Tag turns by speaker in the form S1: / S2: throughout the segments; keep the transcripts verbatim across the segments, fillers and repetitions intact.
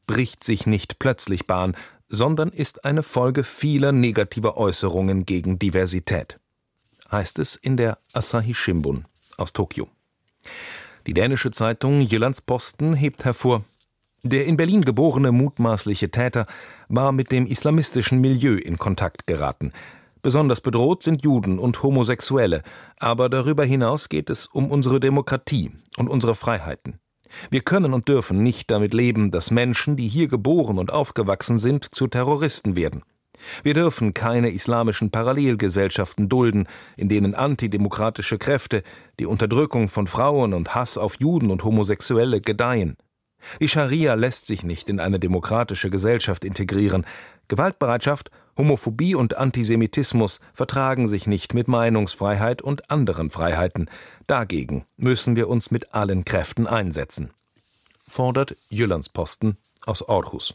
S1: bricht sich nicht plötzlich Bahn, sondern ist eine Folge vieler negativer Äußerungen gegen Diversität, heißt es in der Asahi Shimbun aus Tokio. Die dänische Zeitung Jyllands-Posten hebt hervor: Der in Berlin geborene mutmaßliche Täter war mit dem islamistischen Milieu in Kontakt geraten. Besonders bedroht sind Juden und Homosexuelle, aber darüber hinaus geht es um unsere Demokratie und unsere Freiheiten. Wir können und dürfen nicht damit leben, dass Menschen, die hier geboren und aufgewachsen sind, zu Terroristen werden. Wir dürfen keine islamischen Parallelgesellschaften dulden, in denen antidemokratische Kräfte, die Unterdrückung von Frauen und Hass auf Juden und Homosexuelle gedeihen. Die Scharia lässt sich nicht in eine demokratische Gesellschaft integrieren. Gewaltbereitschaft, Homophobie und Antisemitismus vertragen sich nicht mit Meinungsfreiheit und anderen Freiheiten. Dagegen müssen wir uns mit allen Kräften einsetzen, fordert Jyllands-Posten aus Aarhus.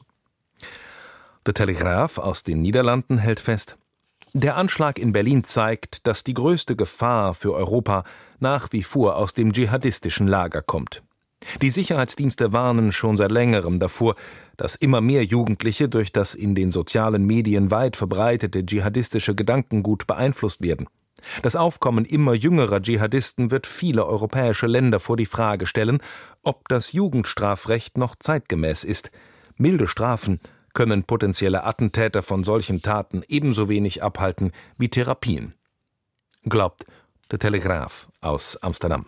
S1: Der Telegraaf aus den Niederlanden hält fest: Der Anschlag in Berlin zeigt, dass die größte Gefahr für Europa nach wie vor aus dem dschihadistischen Lager kommt. Die Sicherheitsdienste warnen schon seit längerem davor, dass immer mehr Jugendliche durch das in den sozialen Medien weit verbreitete dschihadistische Gedankengut beeinflusst werden. Das Aufkommen immer jüngerer Dschihadisten wird viele europäische Länder vor die Frage stellen, ob das Jugendstrafrecht noch zeitgemäß ist. Milde Strafen können potenzielle Attentäter von solchen Taten ebenso wenig abhalten wie Therapien, glaubt der Telegraaf aus Amsterdam.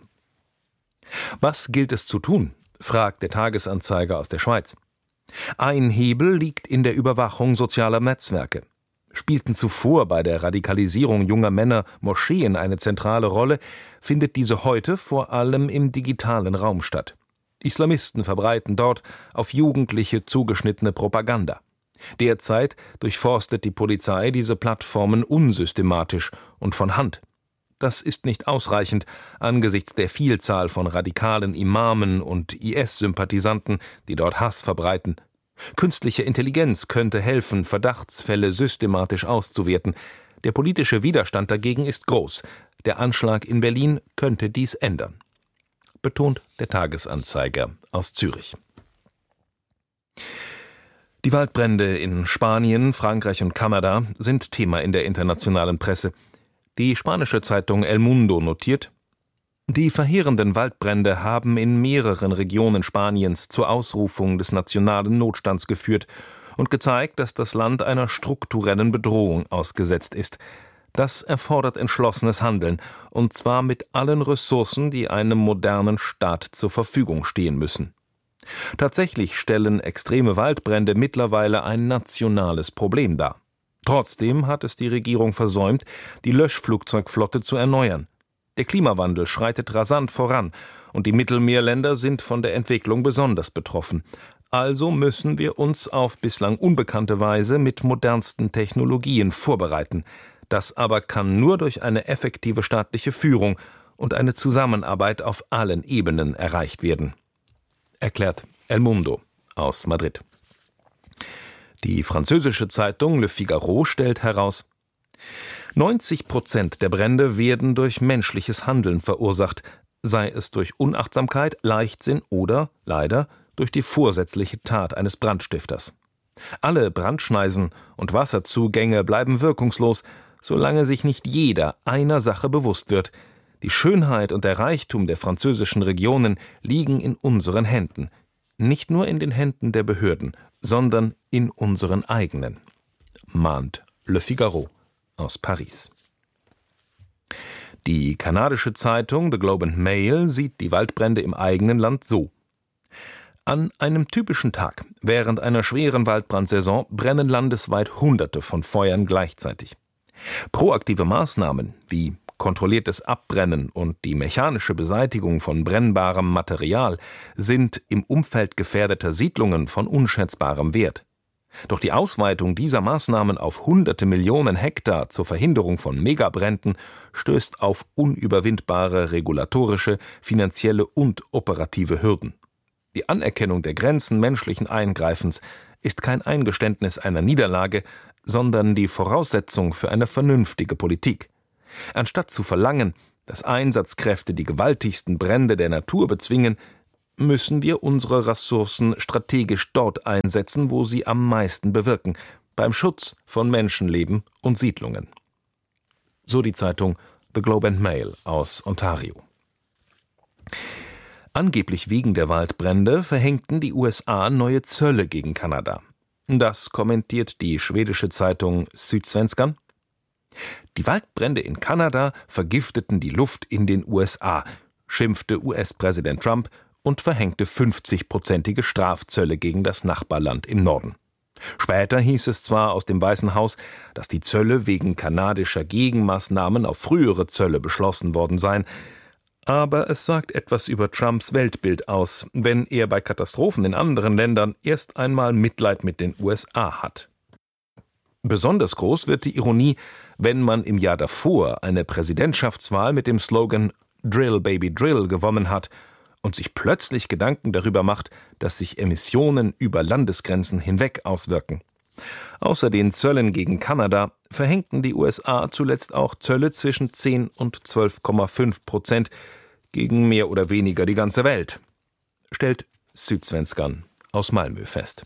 S1: Was gilt es zu tun? Fragt der Tagesanzeiger aus der Schweiz. Ein Hebel liegt in der Überwachung sozialer Netzwerke. Spielten zuvor bei der Radikalisierung junger Männer Moscheen eine zentrale Rolle, findet diese heute vor allem im digitalen Raum statt. Islamisten verbreiten dort auf Jugendliche zugeschnittene Propaganda. Derzeit durchforstet die Polizei diese Plattformen unsystematisch und von Hand. Das ist nicht ausreichend angesichts der Vielzahl von radikalen Imamen und I S-Sympathisanten, die dort Hass verbreiten. Künstliche Intelligenz könnte helfen, Verdachtsfälle systematisch auszuwerten. Der politische Widerstand dagegen ist groß. Der Anschlag in Berlin könnte dies ändern, betont der Tagesanzeiger aus Zürich. Die Waldbrände in Spanien, Frankreich und Kanada sind Thema in der internationalen Presse. Die spanische Zeitung El Mundo notiert: Die verheerenden Waldbrände haben in mehreren Regionen Spaniens zur Ausrufung des nationalen Notstands geführt und gezeigt, dass das Land einer strukturellen Bedrohung ausgesetzt ist. Das erfordert entschlossenes Handeln, und zwar mit allen Ressourcen, die einem modernen Staat zur Verfügung stehen müssen. Tatsächlich stellen extreme Waldbrände mittlerweile ein nationales Problem dar. Trotzdem hat es die Regierung versäumt, die Löschflugzeugflotte zu erneuern. Der Klimawandel schreitet rasant voran und die Mittelmeerländer sind von der Entwicklung besonders betroffen. Also müssen wir uns auf bislang unbekannte Weise mit modernsten Technologien vorbereiten. Das aber kann nur durch eine effektive staatliche Führung und eine Zusammenarbeit auf allen Ebenen erreicht werden, erklärt El Mundo aus Madrid. Die französische Zeitung Le Figaro stellt heraus: neunzig Prozent der Brände werden durch menschliches Handeln verursacht, sei es durch Unachtsamkeit, Leichtsinn oder, leider, durch die vorsätzliche Tat eines Brandstifters. Alle Brandschneisen und Wasserzugänge bleiben wirkungslos, solange sich nicht jeder einer Sache bewusst wird: Die Schönheit und der Reichtum der französischen Regionen liegen in unseren Händen. Nicht nur in den Händen der Behörden, sondern in unseren eigenen, mahnt Le Figaro aus Paris. Die kanadische Zeitung The Globe and Mail sieht die Waldbrände im eigenen Land so: An einem typischen Tag während einer schweren Waldbrandsaison brennen landesweit Hunderte von Feuern gleichzeitig. Proaktive Maßnahmen wie kontrolliertes Abbrennen und die mechanische Beseitigung von brennbarem Material sind im Umfeld gefährdeter Siedlungen von unschätzbarem Wert. Doch die Ausweitung dieser Maßnahmen auf hunderte Millionen Hektar zur Verhinderung von Megabränden stößt auf unüberwindbare regulatorische, finanzielle und operative Hürden. Die Anerkennung der Grenzen menschlichen Eingreifens ist kein Eingeständnis einer Niederlage, sondern die Voraussetzung für eine vernünftige Politik. Anstatt zu verlangen, dass Einsatzkräfte die gewaltigsten Brände der Natur bezwingen, müssen wir unsere Ressourcen strategisch dort einsetzen, wo sie am meisten bewirken, beim Schutz von Menschenleben und Siedlungen. So die Zeitung The Globe and Mail aus Ontario. Angeblich wegen der Waldbrände verhängten die U S A neue Zölle gegen Kanada. Das kommentiert die schwedische Zeitung Sydsvenskan. Die Waldbrände in Kanada vergifteten die Luft in den U S A, schimpfte U S-Präsident Trump und verhängte fünfzig-prozentige Strafzölle gegen das Nachbarland im Norden. Später hieß es zwar aus dem Weißen Haus, dass die Zölle wegen kanadischer Gegenmaßnahmen auf frühere Zölle beschlossen worden seien, aber es sagt etwas über Trumps Weltbild aus, wenn er bei Katastrophen in anderen Ländern erst einmal Mitleid mit den U S A hat. Besonders groß wird die Ironie, wenn man im Jahr davor eine Präsidentschaftswahl mit dem Slogan Drill, Baby, Drill gewonnen hat und sich plötzlich Gedanken darüber macht, dass sich Emissionen über Landesgrenzen hinweg auswirken. Außer den Zöllen gegen Kanada verhängten die U S A zuletzt auch Zölle zwischen zehn und zwölf Komma fünf Prozent gegen mehr oder weniger die ganze Welt, stellt Sydsvenskan aus Malmö fest.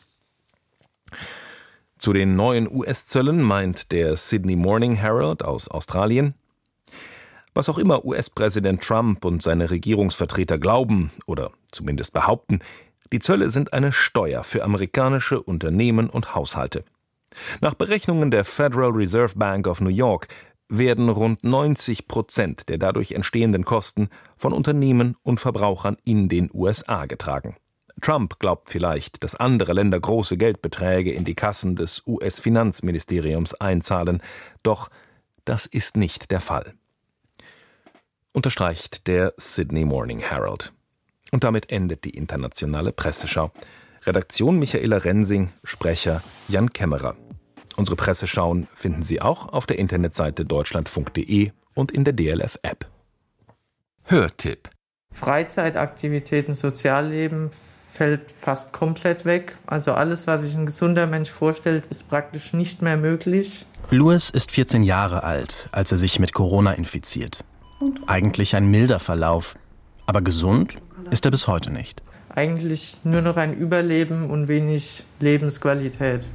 S1: Zu den neuen U S-Zöllen meint der Sydney Morning Herald aus Australien: Was auch immer U S-Präsident Trump und seine Regierungsvertreter glauben oder zumindest behaupten, die Zölle sind eine Steuer für amerikanische Unternehmen und Haushalte. Nach Berechnungen der Federal Reserve Bank of New York werden rund neunzig Prozent der dadurch entstehenden Kosten von Unternehmen und Verbrauchern in den U S A getragen. Trump glaubt vielleicht, dass andere Länder große Geldbeträge in die Kassen des U S-Finanzministeriums einzahlen, doch das ist nicht der Fall, unterstreicht der Sydney Morning Herald. Und damit endet die internationale Presseschau. Redaktion Michaela Rensing, Sprecher Jan Kämmerer. Unsere Presseschauen finden Sie auch auf der Internetseite deutschlandfunk punkt de und in der D L F-App.
S2: Hörtipp:
S3: Freizeitaktivitäten, Sozialleben fällt fast komplett weg. Also alles, was sich ein gesunder Mensch vorstellt, ist praktisch nicht mehr möglich.
S4: Louis ist vierzehn Jahre alt, als er sich mit Corona infiziert. Eigentlich ein milder Verlauf, aber gesund ist er bis heute nicht.
S3: Eigentlich nur noch ein Überleben und wenig Lebensqualität.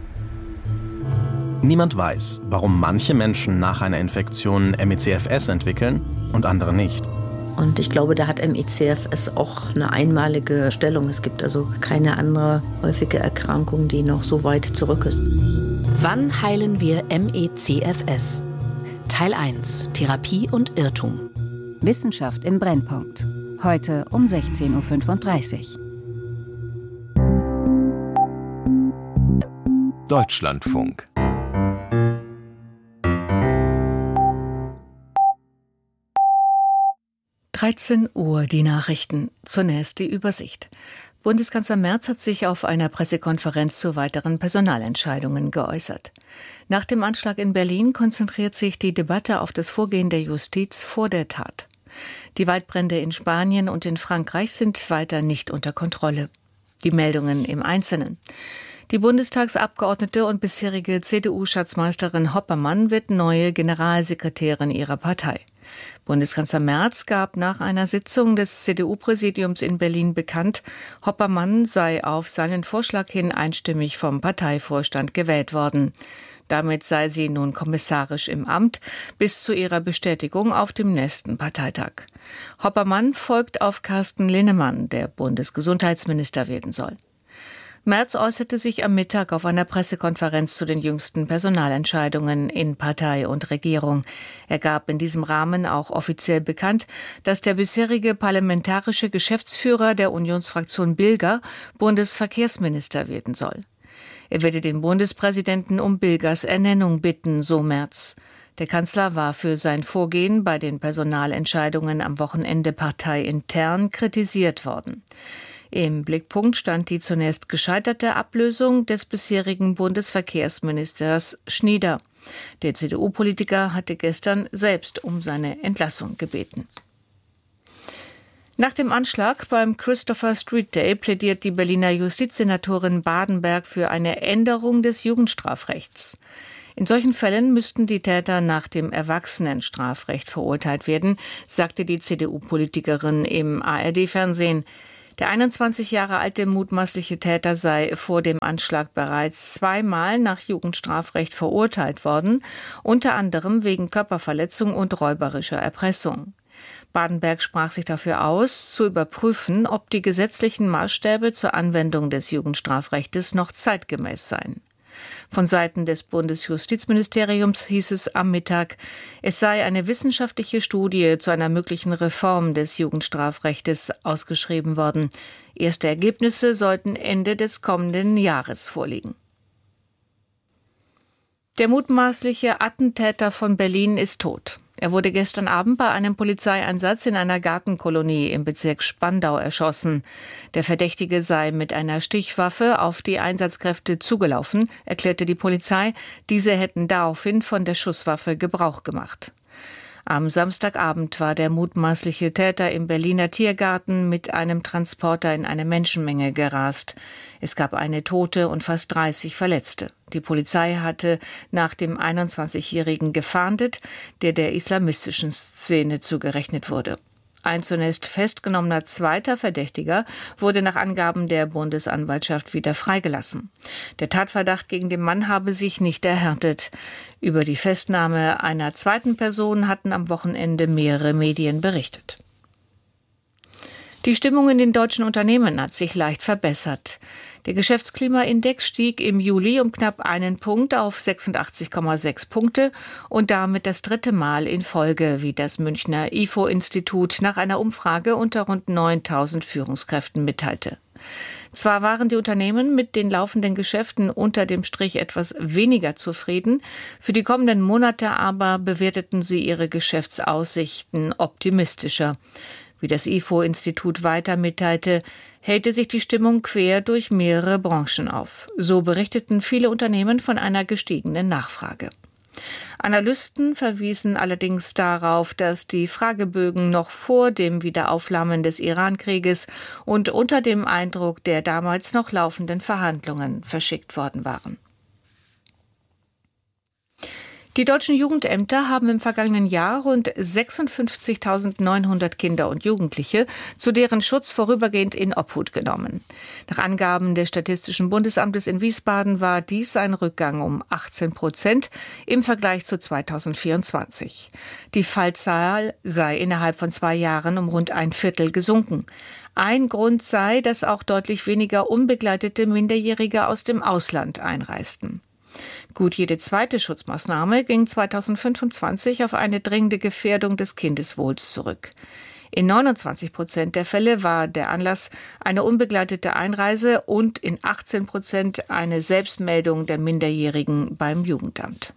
S4: Niemand weiß, warum manche Menschen nach einer Infektion M E C F S entwickeln und andere nicht.
S5: Und ich glaube, da hat M E C F S auch eine einmalige Stellung. Es gibt also keine andere häufige Erkrankung, die noch so weit zurück ist.
S6: Wann heilen wir M E C F S? Teil eins: Therapie und Irrtum.
S7: Wissenschaft im Brennpunkt. Heute um sechzehn Uhr fünfunddreißig.
S2: Deutschlandfunk.
S6: dreizehn Uhr die Nachrichten. Zunächst die Übersicht. Bundeskanzler Merz hat sich auf einer Pressekonferenz zu weiteren Personalentscheidungen geäußert. Nach dem Anschlag in Berlin konzentriert sich die Debatte auf das Vorgehen der Justiz vor der Tat. Die Waldbrände in Spanien und in Frankreich sind weiter nicht unter Kontrolle. Die Meldungen im Einzelnen. Die Bundestagsabgeordnete und bisherige C D U-Schatzmeisterin Hoppermann wird neue Generalsekretärin ihrer Partei. Bundeskanzler Merz gab nach einer Sitzung des C D U-Präsidiums in Berlin bekannt, Hoppermann sei auf seinen Vorschlag hin einstimmig vom Parteivorstand gewählt worden. Damit sei sie nun kommissarisch im Amt bis zu ihrer Bestätigung auf dem nächsten Parteitag. Hoppermann folgt auf Carsten Linnemann, der Bundesgesundheitsminister werden soll. Merz äußerte sich am Mittag auf einer Pressekonferenz zu den jüngsten Personalentscheidungen in Partei und Regierung. Er gab in diesem Rahmen auch offiziell bekannt, dass der bisherige parlamentarische Geschäftsführer der Unionsfraktion Bilger Bundesverkehrsminister werden soll. Er werde den Bundespräsidenten um Bilgers Ernennung bitten, so Merz. Der Kanzler war für sein Vorgehen bei den Personalentscheidungen am Wochenende parteiintern kritisiert worden. Im Blickpunkt stand die zunächst gescheiterte Ablösung des bisherigen Bundesverkehrsministers Schnieder. Der C D U-Politiker hatte gestern selbst um seine Entlassung gebeten. Nach dem Anschlag beim Christopher Street Day plädiert die Berliner Justizsenatorin Badenberg für eine Änderung des Jugendstrafrechts. In solchen Fällen müssten die Täter nach dem Erwachsenenstrafrecht verurteilt werden, sagte die C D U-Politikerin im A R D-Fernsehen. Der einundzwanzig Jahre alte mutmaßliche Täter sei vor dem Anschlag bereits zweimal nach Jugendstrafrecht verurteilt worden, unter anderem wegen Körperverletzung und räuberischer Erpressung. Badenberg sprach sich dafür aus, zu überprüfen, ob die gesetzlichen Maßstäbe zur Anwendung des Jugendstrafrechtes noch zeitgemäß seien. Von Seiten des Bundesjustizministeriums hieß es am Mittag, es sei eine wissenschaftliche Studie zu einer möglichen Reform des Jugendstrafrechtes ausgeschrieben worden. Erste Ergebnisse sollten Ende des kommenden Jahres vorliegen. Der mutmaßliche Attentäter von Berlin ist tot. Er wurde gestern Abend bei einem Polizeieinsatz in einer Gartenkolonie im Bezirk Spandau erschossen. Der Verdächtige sei mit einer Stichwaffe auf die Einsatzkräfte zugelaufen, erklärte die Polizei. Diese hätten daraufhin von der Schusswaffe Gebrauch gemacht. Am Samstagabend war der mutmaßliche Täter im Berliner Tiergarten mit einem Transporter in eine Menschenmenge gerast. Es gab eine Tote und fast dreißig Verletzte. Die Polizei hatte nach dem einundzwanzigjährigen gefahndet, der der islamistischen Szene zugerechnet wurde. Ein zunächst festgenommener zweiter Verdächtiger wurde nach Angaben der Bundesanwaltschaft wieder freigelassen. Der Tatverdacht gegen den Mann habe sich nicht erhärtet. Über die Festnahme einer zweiten Person hatten am Wochenende mehrere Medien berichtet. Die Stimmung in den deutschen Unternehmen hat sich leicht verbessert. Der Geschäftsklimaindex stieg im Juli um knapp einen Punkt auf sechsundachtzig Komma sechs Punkte und damit das dritte Mal in Folge, wie das Münchner I F O-Institut nach einer Umfrage unter rund neuntausend Führungskräften mitteilte. Zwar waren die Unternehmen mit den laufenden Geschäften unter dem Strich etwas weniger zufrieden, für die kommenden Monate aber bewerteten sie ihre Geschäftsaussichten optimistischer. Wie das I F O-Institut weiter mitteilte, hellte sich die Stimmung quer durch mehrere Branchen auf. So berichteten viele Unternehmen von einer gestiegenen Nachfrage. Analysten verwiesen allerdings darauf, dass die Fragebögen noch vor dem Wiederaufflammen des Iran-Krieges und unter dem Eindruck der damals noch laufenden Verhandlungen verschickt worden waren. Die deutschen Jugendämter haben im vergangenen Jahr rund sechsundfünfzigtausendneunhundert Kinder und Jugendliche zu deren Schutz vorübergehend in Obhut genommen. Nach Angaben des Statistischen Bundesamtes in Wiesbaden war dies ein Rückgang um achtzehn Prozent im Vergleich zu zweitausendvierundzwanzig. Die Fallzahl sei innerhalb von zwei Jahren um rund ein Viertel gesunken. Ein Grund sei, dass auch deutlich weniger unbegleitete Minderjährige aus dem Ausland einreisten. Gut jede zweite Schutzmaßnahme ging zweitausendfünfundzwanzig auf eine dringende Gefährdung des Kindeswohls zurück. In neunundzwanzig Prozent der Fälle war der Anlass eine unbegleitete Einreise und in achtzehn Prozent eine Selbstmeldung der Minderjährigen beim Jugendamt.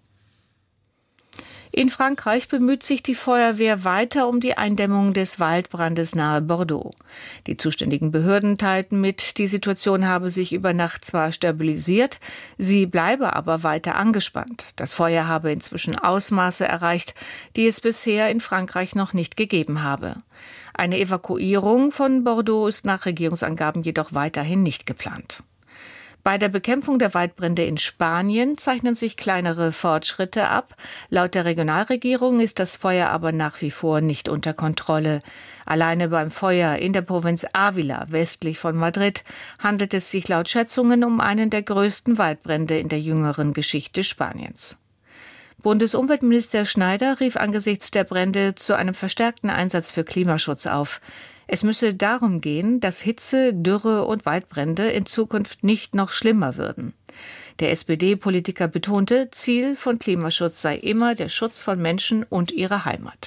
S6: In Frankreich bemüht sich die Feuerwehr weiter um die Eindämmung des Waldbrandes nahe Bordeaux. Die zuständigen Behörden teilten mit, die Situation habe sich über Nacht zwar stabilisiert, sie bleibe aber weiter angespannt. Das Feuer habe inzwischen Ausmaße erreicht, die es bisher in Frankreich noch nicht gegeben habe. Eine Evakuierung von Bordeaux ist nach Regierungsangaben jedoch weiterhin nicht geplant. Bei der Bekämpfung der Waldbrände in Spanien zeichnen sich kleinere Fortschritte ab. Laut der Regionalregierung ist das Feuer aber nach wie vor nicht unter Kontrolle. Alleine beim Feuer in der Provinz Ávila westlich von Madrid handelt es sich laut Schätzungen um einen der größten Waldbrände in der jüngeren Geschichte Spaniens. Bundesumweltminister Schneider rief angesichts der Brände zu einem verstärkten Einsatz für Klimaschutz auf. Es müsse darum gehen, dass Hitze, Dürre und Waldbrände in Zukunft nicht noch schlimmer würden. Der S P D-Politiker betonte, Ziel von Klimaschutz sei immer der Schutz von Menschen und ihrer Heimat.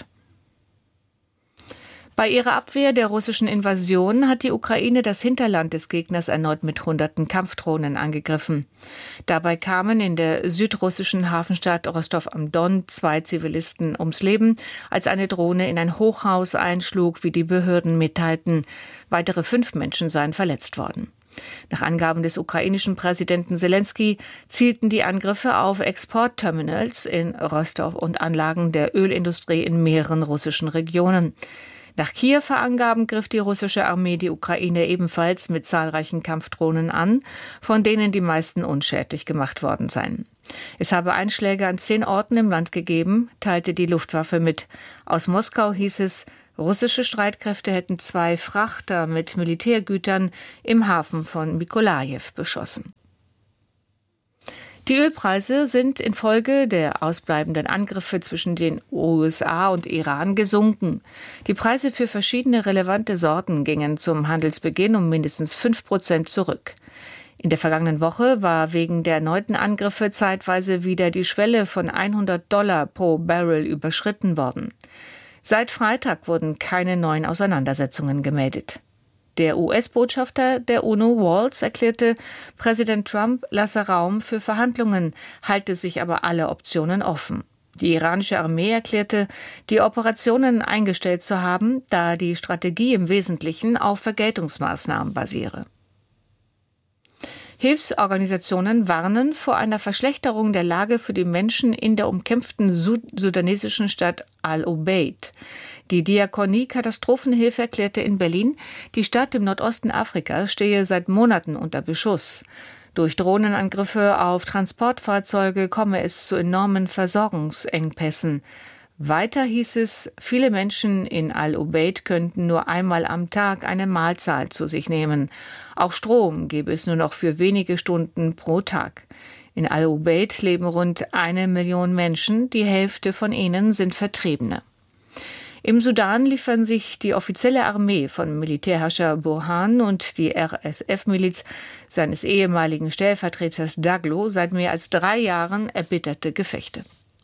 S6: Bei ihrer Abwehr der russischen Invasion hat die Ukraine das Hinterland des Gegners erneut mit hunderten Kampfdrohnen angegriffen. Dabei kamen in der südrussischen Hafenstadt Rostov am Don zwei Zivilisten ums Leben, als eine Drohne in ein Hochhaus einschlug, wie die Behörden mitteilten. Weitere fünf Menschen seien verletzt worden. Nach Angaben des ukrainischen Präsidenten Selenskyj zielten die Angriffe auf Exportterminals in Rostov und Anlagen der Ölindustrie in mehreren russischen Regionen. Nach Kiewer Angaben griff die russische Armee die Ukraine ebenfalls mit zahlreichen Kampfdrohnen an, von denen die meisten unschädlich gemacht worden seien. Es habe Einschläge an zehn Orten im Land gegeben, teilte die Luftwaffe mit. Aus Moskau hieß es, Russische Streitkräfte hätten zwei Frachter mit Militärgütern im Hafen von Mykolajiw beschossen. Die Ölpreise sind infolge der ausbleibenden Angriffe zwischen den U S A und Iran gesunken. Die Preise für verschiedene relevante Sorten gingen zum Handelsbeginn um mindestens fünf Prozent zurück. In der vergangenen Woche war wegen der erneuten Angriffe zeitweise wieder die Schwelle von hundert Dollar pro Barrel überschritten worden. Seit Freitag wurden keine neuen Auseinandersetzungen gemeldet. Der U S-Botschafter der UNO, Waltz, erklärte, Präsident Trump lasse Raum für Verhandlungen, halte sich aber alle Optionen offen. Die iranische Armee erklärte, die Operationen eingestellt zu haben, da die Strategie im Wesentlichen auf Vergeltungsmaßnahmen basiere. Hilfsorganisationen warnen vor einer Verschlechterung der Lage für die Menschen in der umkämpften sudanesischen Stadt Al-Obeid. Die Diakonie Katastrophenhilfe erklärte in Berlin, die Stadt im Nordosten Afrikas stehe seit Monaten unter Beschuss. Durch Drohnenangriffe auf Transportfahrzeuge komme es zu enormen Versorgungsengpässen. Weiter hieß es, viele Menschen in Al-Obeid könnten nur einmal am Tag eine Mahlzeit zu sich nehmen. Auch Strom gäbe es nur noch für wenige Stunden pro Tag. In Al-Obeid leben rund eine Million Menschen, die Hälfte von ihnen sind Vertriebene. Im Sudan liefern sich die offizielle Armee von Militärherrscher Burhan und die R S F-Miliz seines ehemaligen Stellvertreters Daglo seit mehr als drei Jahren erbitterte Gefechte.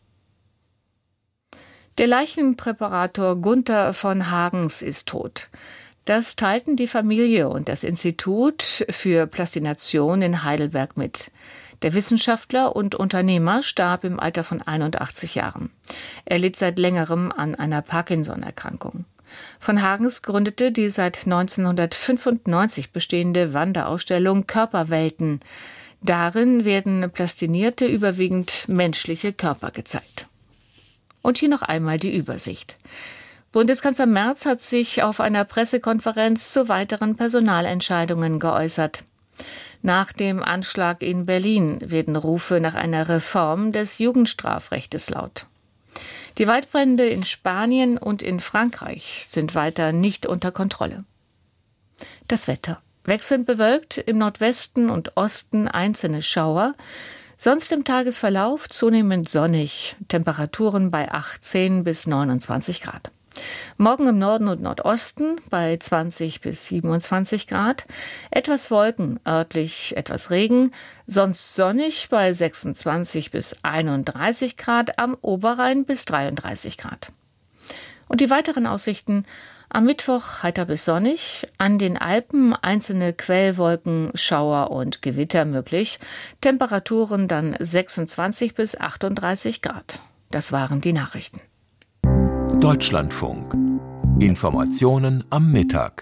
S6: Der Leichenpräparator Gunther von Hagens ist tot. Das teilten die Familie und das Institut für Plastination in Heidelberg mit. Der Wissenschaftler und Unternehmer starb im Alter von einundachtzig Jahren. Er litt seit längerem an einer Parkinson-Erkrankung. Von Hagens gründete die seit neunzehnhundertfünfundneunzig bestehende Wanderausstellung Körperwelten. Darin werden plastinierte, überwiegend menschliche Körper gezeigt. Und hier noch einmal die Übersicht. Bundeskanzler Merz hat sich auf einer Pressekonferenz zu weiteren Personalentscheidungen geäußert. Nach dem Anschlag in Berlin werden Rufe nach einer Reform des Jugendstrafrechtes laut. Die Waldbrände in Spanien und in Frankreich sind weiter nicht unter Kontrolle. Das Wetter. Wechselnd bewölkt, im Nordwesten und Osten einzelne Schauer. Sonst im Tagesverlauf zunehmend sonnig, Temperaturen bei achtzehn bis neunundzwanzig Grad. Morgen im Norden und Nordosten bei zwanzig bis siebenundzwanzig Grad, etwas Wolken, örtlich etwas Regen, sonst sonnig bei sechsundzwanzig bis einunddreißig Grad, am Oberrhein bis dreiunddreißig Grad. Und die weiteren Aussichten: am Mittwoch heiter bis sonnig, an den Alpen einzelne Quellwolken, Schauer und Gewitter möglich, Temperaturen dann sechsundzwanzig bis achtunddreißig Grad. Das waren die Nachrichten.
S2: Deutschlandfunk. Informationen am Mittag.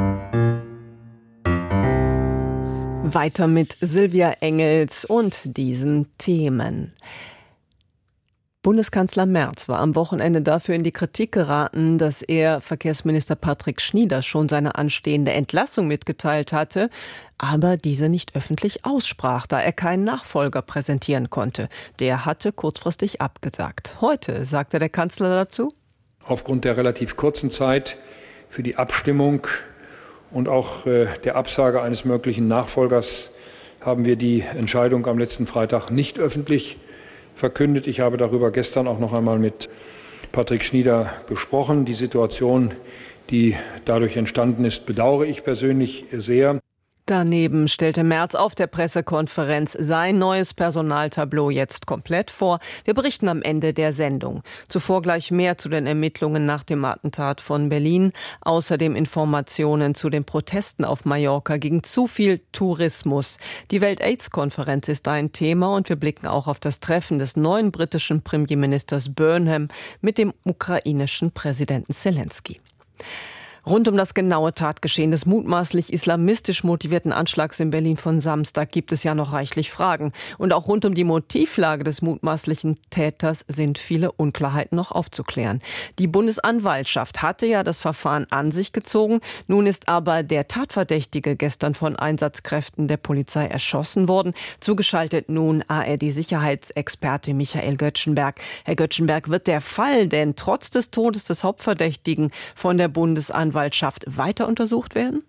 S8: Weiter mit Silvia Engels und diesen Themen. Bundeskanzler Merz war am Wochenende dafür in die Kritik geraten, dass er Verkehrsminister Patrick Schnieder schon seine anstehende Entlassung mitgeteilt hatte, aber diese nicht öffentlich aussprach, da er keinen Nachfolger präsentieren konnte. Der hatte kurzfristig abgesagt. Heute sagte der Kanzler dazu:
S9: Aufgrund der relativ kurzen Zeit für die Abstimmung und auch äh, der Absage eines möglichen Nachfolgers haben wir die Entscheidung am letzten Freitag nicht öffentlich verkündet. Ich habe darüber gestern auch noch einmal mit Patrick Schnieder gesprochen. Die Situation, die dadurch entstanden ist, bedauere ich persönlich sehr.
S8: Daneben stellte Merz auf der Pressekonferenz sein neues Personaltableau jetzt komplett vor. Wir berichten am Ende der Sendung. Zuvor gleich mehr zu den Ermittlungen nach dem Attentat von Berlin. Außerdem Informationen zu den Protesten auf Mallorca gegen zu viel Tourismus. Die Welt-AIDS-Konferenz ist ein Thema und wir blicken auch auf das Treffen des neuen britischen Premierministers Burnham mit dem ukrainischen Präsidenten Zelensky. Rund um das genaue Tatgeschehen des mutmaßlich islamistisch motivierten Anschlags in Berlin von Samstag gibt es ja noch reichlich Fragen. Und auch rund um die Motivlage des mutmaßlichen Täters sind viele Unklarheiten noch aufzuklären. Die Bundesanwaltschaft hatte ja das Verfahren an sich gezogen. Nun ist aber der Tatverdächtige gestern von Einsatzkräften der Polizei erschossen worden. Zugeschaltet nun A R D-Sicherheitsexperte Michael Göttschenberg. Herr Göttschenberg, wird der Fall denn trotz des Todes des Hauptverdächtigen von der Bundesanwaltschaft weiter untersucht werden?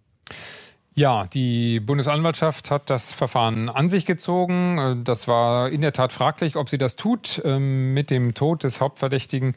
S10: Ja, die Bundesanwaltschaft hat das Verfahren an sich gezogen. Das war in der Tat fraglich, ob sie das tut. Mit dem Tod des Hauptverdächtigen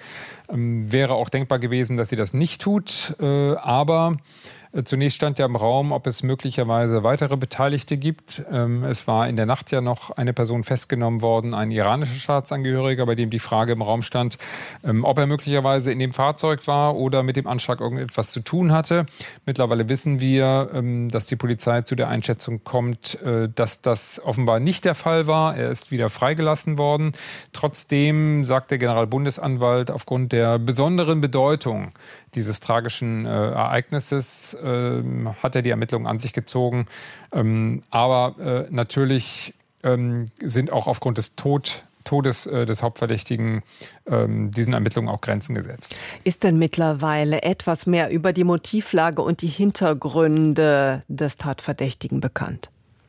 S10: wäre auch denkbar gewesen, dass sie das nicht tut. Aber zunächst stand ja im Raum, ob es möglicherweise weitere Beteiligte gibt. Es war in der Nacht ja noch eine Person festgenommen worden, ein iranischer Staatsangehöriger, bei dem die Frage im Raum stand, ob er möglicherweise in dem Fahrzeug war oder mit dem Anschlag irgendetwas zu tun hatte. Mittlerweile wissen wir, dass die Polizei zu der Einschätzung kommt, dass das offenbar nicht der Fall war. Er ist wieder freigelassen worden. Trotzdem sagt der Generalbundesanwalt, aufgrund der besonderen Bedeutung dieses tragischen äh, Ereignisses äh, hat er die Ermittlungen an sich gezogen. Ähm, aber äh, natürlich ähm, sind auch aufgrund des Tod, Todes äh, des Hauptverdächtigen ähm, diesen Ermittlungen auch Grenzen gesetzt.
S8: Ist denn mittlerweile etwas mehr über die Motivlage und die Hintergründe des Tatverdächtigen bekannt?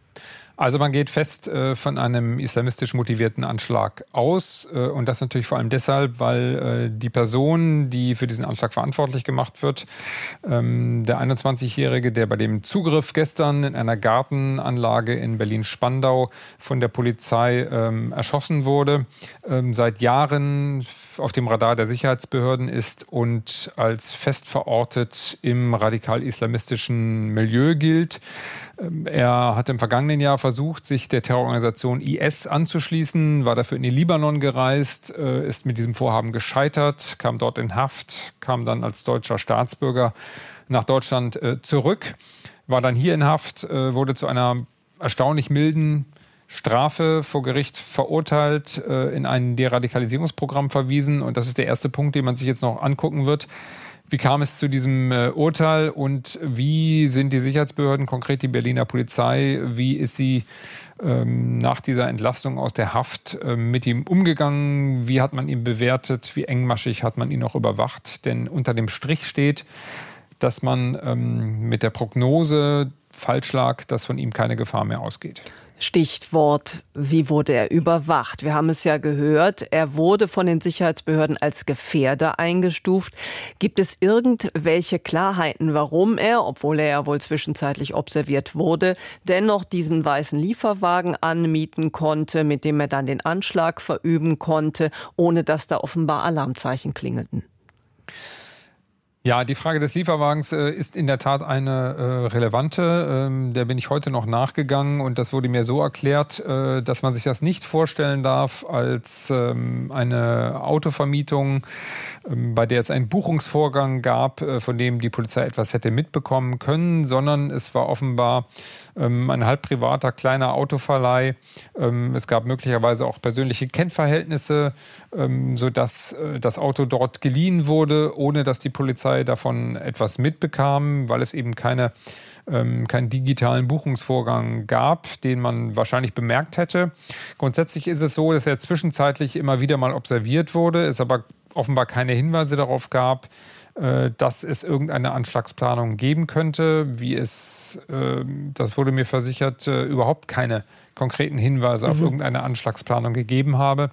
S10: Also man geht fest äh, von einem islamistisch motivierten Anschlag aus äh, und das natürlich vor allem deshalb, weil äh, die Person, die für diesen Anschlag verantwortlich gemacht wird, ähm, der einundzwanzigjährige, der bei dem Zugriff gestern in einer Gartenanlage in Berlin-Spandau von der Polizei ähm, erschossen wurde, ähm, seit Jahren auf dem Radar der Sicherheitsbehörden ist und als fest verortet im radikal-islamistischen Milieu gilt. Ähm, er hat im vergangenen Jahr versucht, sich der Terrororganisation I S anzuschließen, war dafür in den Libanon gereist, ist mit diesem Vorhaben gescheitert, kam dort in Haft, kam dann als deutscher Staatsbürger nach Deutschland zurück, war dann hier in Haft, wurde zu einer erstaunlich milden Strafe vor Gericht verurteilt, in ein Deradikalisierungsprogramm verwiesen. Und das ist der erste Punkt, den man sich jetzt noch angucken wird. Wie kam es zu diesem äh, Urteil und wie sind die Sicherheitsbehörden, konkret die Berliner Polizei, wie ist sie ähm, nach dieser Entlassung aus der Haft äh, mit ihm umgegangen? Wie hat man ihn bewertet? Wie engmaschig hat man ihn noch überwacht? Denn unter dem Strich steht, dass man ähm, mit der Prognose falsch lag, dass von ihm keine Gefahr mehr ausgeht.
S8: Stichwort, wie wurde er überwacht? Wir haben es ja gehört, er wurde von den Sicherheitsbehörden als Gefährder eingestuft. Gibt es irgendwelche Klarheiten, warum er, obwohl er ja wohl zwischenzeitlich observiert wurde, dennoch diesen weißen Lieferwagen anmieten konnte, mit dem er dann den Anschlag verüben konnte, ohne dass da offenbar Alarmzeichen klingelten?
S10: Ja, die Frage des Lieferwagens äh, ist in der Tat eine äh, relevante. Ähm, der bin ich heute noch nachgegangen und das wurde mir so erklärt, äh, dass man sich das nicht vorstellen darf als ähm, eine Autovermietung, ähm, bei der es einen Buchungsvorgang gab, äh, von dem die Polizei etwas hätte mitbekommen können, sondern es war offenbar ähm, ein halb privater kleiner Autoverleih. Ähm, es gab möglicherweise auch persönliche Kennverhältnisse, ähm, sodass äh, das Auto dort geliehen wurde, ohne dass die Polizei davon etwas mitbekam, weil es eben keine, ähm, keinen digitalen Buchungsvorgang gab, den man wahrscheinlich bemerkt hätte. Grundsätzlich ist es so, dass er zwischenzeitlich immer wieder mal observiert wurde, es aber offenbar keine Hinweise darauf gab, äh, dass es irgendeine Anschlagsplanung geben könnte. Wie es, äh, das wurde mir versichert, äh, überhaupt keine konkreten Hinweise mhm. auf irgendeine Anschlagsplanung gegeben habe.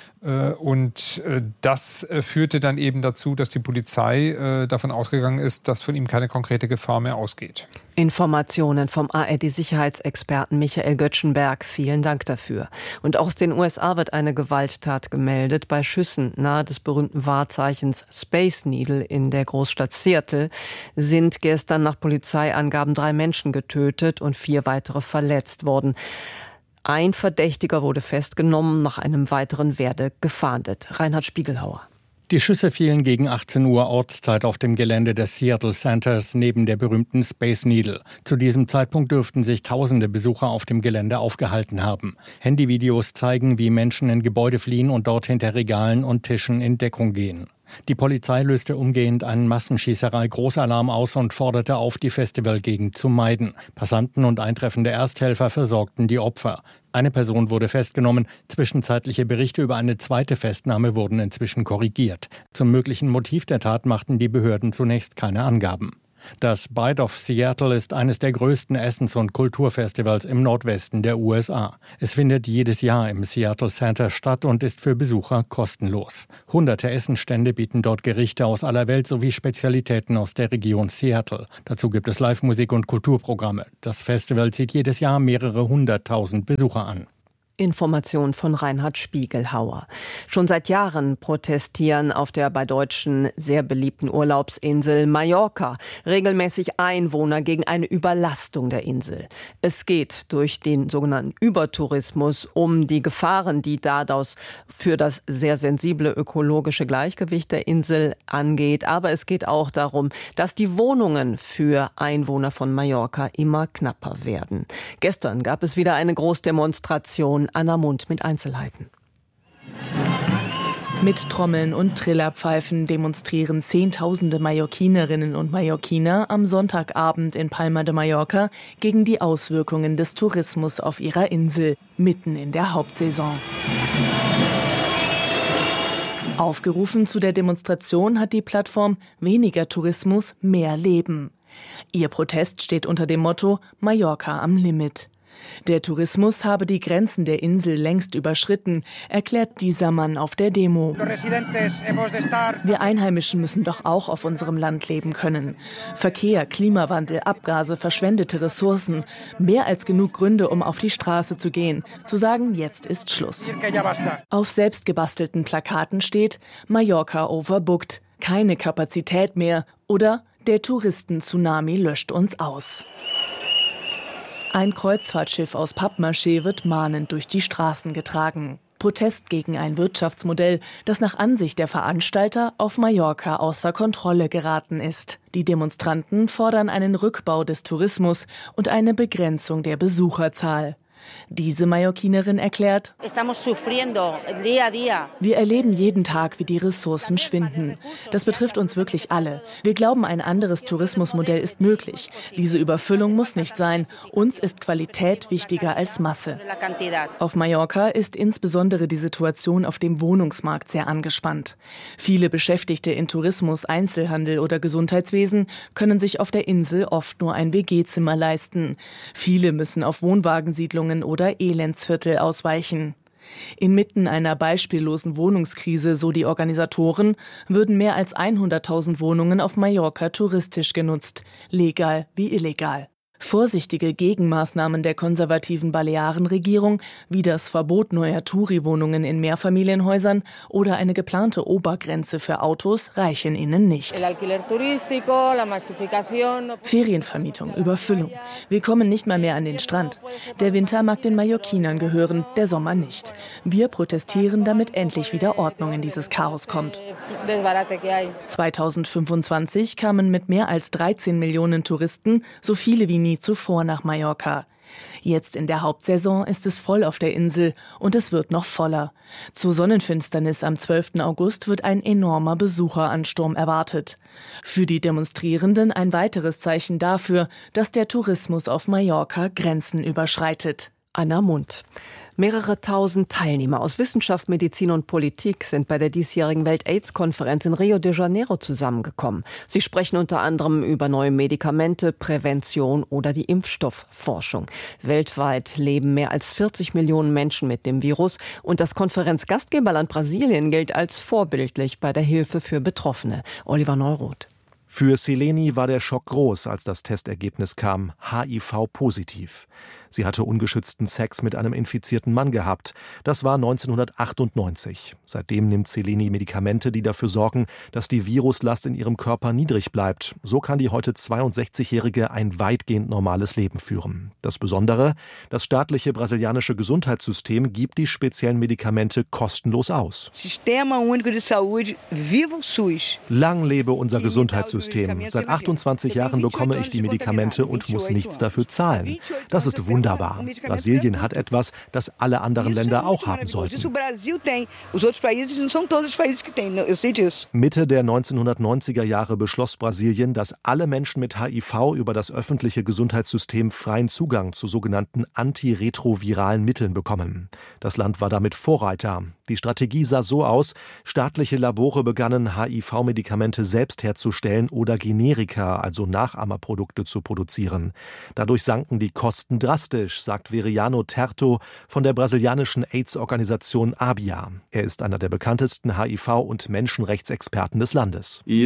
S10: Und das führte dann eben dazu, dass die Polizei davon ausgegangen ist, dass von ihm keine konkrete Gefahr mehr ausgeht.
S8: Informationen vom A R D-Sicherheitsexperten Michael Göttschenberg. Vielen Dank dafür. Und aus den U S A wird eine Gewalttat gemeldet. Bei Schüssen nahe des berühmten Wahrzeichens Space Needle in der Großstadt Seattle sind gestern nach Polizeiangaben drei Menschen getötet und vier weitere verletzt worden. Ein Verdächtiger wurde festgenommen, nach einem weiteren werde gefahndet. Reinhard Spiegelhauer.
S11: Die Schüsse fielen gegen achtzehn Uhr Ortszeit auf dem Gelände des Seattle Centers neben der berühmten Space Needle. Zu diesem Zeitpunkt dürften sich tausende Besucher auf dem Gelände aufgehalten haben. Handyvideos zeigen, wie Menschen in Gebäude fliehen und dort hinter Regalen und Tischen in Deckung gehen. Die Polizei löste umgehend einen Massenschießerei-Großalarm aus und forderte auf, die Festivalgegend zu meiden. Passanten und eintreffende Ersthelfer versorgten die Opfer. Eine Person wurde festgenommen. Zwischenzeitliche Berichte über eine zweite Festnahme wurden inzwischen korrigiert. Zum möglichen Motiv der Tat machten die Behörden zunächst keine Angaben. Das Bite of Seattle ist eines der größten Essens- und Kulturfestivals im Nordwesten der U S A. Es findet jedes Jahr im Seattle Center statt und ist für Besucher kostenlos. Hunderte Essensstände bieten dort Gerichte aus aller Welt sowie Spezialitäten aus der Region Seattle. Dazu gibt es Live-Musik und Kulturprogramme. Das Festival zieht jedes Jahr mehrere hunderttausend Besucher an.
S8: Information von Reinhard Spiegelhauer. Schon seit Jahren protestieren auf der bei Deutschen sehr beliebten Urlaubsinsel Mallorca regelmäßig Einwohner gegen eine Überlastung der Insel. Es geht durch den sogenannten Übertourismus um die Gefahren, die daraus für das sehr sensible ökologische Gleichgewicht der Insel angeht. Aber es geht auch darum, dass die Wohnungen für Einwohner von Mallorca immer knapper werden. Gestern gab es wieder eine Großdemonstration. Anna Mund mit Einzelheiten.
S12: Mit Trommeln und Trillerpfeifen demonstrieren Zehntausende Mallorquinerinnen und Mallorquiner am Sonntagabend in Palma de Mallorca gegen die Auswirkungen des Tourismus auf ihrer Insel, mitten in der Hauptsaison. Aufgerufen zu der Demonstration hat die Plattform Weniger Tourismus, mehr Leben. Ihr Protest steht unter dem Motto Mallorca am Limit. Der Tourismus habe die Grenzen der Insel längst überschritten, erklärt dieser Mann auf der Demo. Wir Einheimischen müssen doch auch auf unserem Land leben können. Verkehr, Klimawandel, Abgase, verschwendete Ressourcen. Mehr als genug Gründe, um auf die Straße zu gehen. Zu sagen, jetzt ist Schluss. Auf selbstgebastelten Plakaten steht Mallorca overbooked, keine Kapazität mehr oder der Touristen-Tsunami löscht uns aus. Ein Kreuzfahrtschiff aus Pappmaché wird mahnend durch die Straßen getragen. Protest gegen ein Wirtschaftsmodell, das nach Ansicht der Veranstalter auf Mallorca außer Kontrolle geraten ist. Die Demonstranten fordern einen Rückbau des Tourismus und eine Begrenzung der Besucherzahl. Diese Mallorquinerin erklärt, wir erleben jeden Tag, wie die Ressourcen schwinden. Das betrifft uns wirklich alle. Wir glauben, ein anderes Tourismusmodell ist möglich. Diese Überfüllung muss nicht sein. Uns ist Qualität wichtiger als Masse. Auf Mallorca ist insbesondere die Situation auf dem Wohnungsmarkt sehr angespannt. Viele Beschäftigte in Tourismus, Einzelhandel oder Gesundheitswesen können sich auf der Insel oft nur ein W G-Zimmer leisten. Viele müssen auf Wohnwagensiedlungen oder Elendsviertel ausweichen. Inmitten einer beispiellosen Wohnungskrise, so die Organisatoren, würden mehr als hunderttausend Wohnungen auf Mallorca touristisch genutzt, legal wie illegal. Vorsichtige Gegenmaßnahmen der konservativen Balearenregierung, wie das Verbot neuer Touri-Wohnungen in Mehrfamilienhäusern oder eine geplante Obergrenze für Autos, reichen ihnen nicht. Ferienvermietung, Überfüllung. Wir kommen nicht mal mehr an den Strand. Der Winter mag den Mallorquinern gehören, der Sommer nicht. Wir protestieren, damit endlich wieder Ordnung in dieses Chaos kommt. zweitausendfünfundzwanzig kamen mit mehr als dreizehn Millionen Touristen so viele wie nie zuvor nach Mallorca. Jetzt in der Hauptsaison ist es voll auf der Insel und es wird noch voller. Zur Sonnenfinsternis am zwölften August wird ein enormer Besucheransturm erwartet. Für die Demonstrierenden ein weiteres Zeichen dafür, dass der Tourismus auf Mallorca Grenzen überschreitet.
S8: Anna Mund. Mehrere tausend Teilnehmer aus Wissenschaft, Medizin und Politik sind bei der diesjährigen Welt-Aids-Konferenz in Rio de Janeiro zusammengekommen. Sie sprechen unter anderem über neue Medikamente, Prävention oder die Impfstoffforschung. Weltweit leben mehr als vierzig Millionen Menschen mit dem Virus und das Konferenzgastgeberland Brasilien gilt als vorbildlich bei der Hilfe für Betroffene. Oliver Neuroth.
S1: Für Seleni war der Schock groß, als das Testergebnis kam, H I V-positiv. Sie hatte ungeschützten Sex mit einem infizierten Mann gehabt. Das war neunzehnhundertachtundneunzig. Seitdem nimmt Seleni Medikamente, die dafür sorgen, dass die Viruslast in ihrem Körper niedrig bleibt. So kann die heute zweiundsechzigjährige ein weitgehend normales Leben führen. Das Besondere, das staatliche brasilianische Gesundheitssystem gibt die speziellen Medikamente kostenlos aus.
S13: Sistema Único de Saúde, viva o SUS.
S1: Lang lebe unser Gesundheitssystem. Seit achtundzwanzig Jahren bekomme ich die Medikamente und muss nichts dafür zahlen. Das ist wunderbar.
S14: wunderbar. Brasilien hat etwas, das alle anderen Länder auch haben sollten. Mitte der neunzehnhundertneunziger Jahre beschloss Brasilien, dass alle Menschen mit H I V über das öffentliche Gesundheitssystem freien Zugang zu sogenannten antiretroviralen Mitteln bekommen. Das Land war damit Vorreiter. Die Strategie sah so aus: Staatliche Labore begannen, H I V-Medikamente selbst herzustellen oder Generika, also Nachahmerprodukte, zu produzieren. Dadurch sanken die Kosten drastisch, sagt Veriano Terto von der brasilianischen AIDS-Organisation A B I A. Er ist einer der bekanntesten H I V- und Menschenrechtsexperten des Landes. Die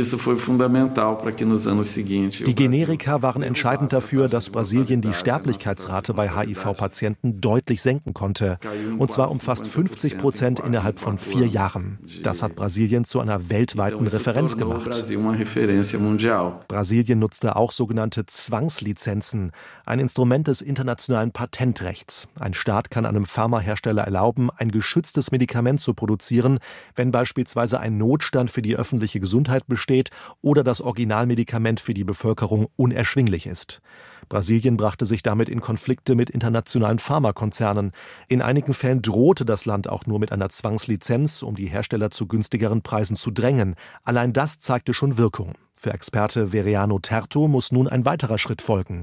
S14: Generika waren entscheidend dafür, dass Brasilien die Sterblichkeitsrate bei H I V-Patienten deutlich senken konnte. Und zwar um fast fünfzig Prozent innerhalb von vier Jahren. Das hat Brasilien zu einer weltweiten Referenz gemacht. Brasilien nutzte auch sogenannte Zwangslizenzen, ein Instrument des internationalen Patentrechts. Ein Staat kann einem Pharmahersteller erlauben, ein geschütztes Medikament zu produzieren, wenn beispielsweise ein Notstand für die öffentliche Gesundheit besteht oder das Originalmedikament für die Bevölkerung unerschwinglich ist. Brasilien brachte sich damit in Konflikte mit internationalen Pharmakonzernen. In einigen Fällen drohte das Land auch nur mit einer Zwangslizenz, um die Hersteller zu günstigeren Preisen zu drängen. Allein das zeigte schon Wirkung. Für Experte Veriano Terto muss nun ein weiterer Schritt folgen.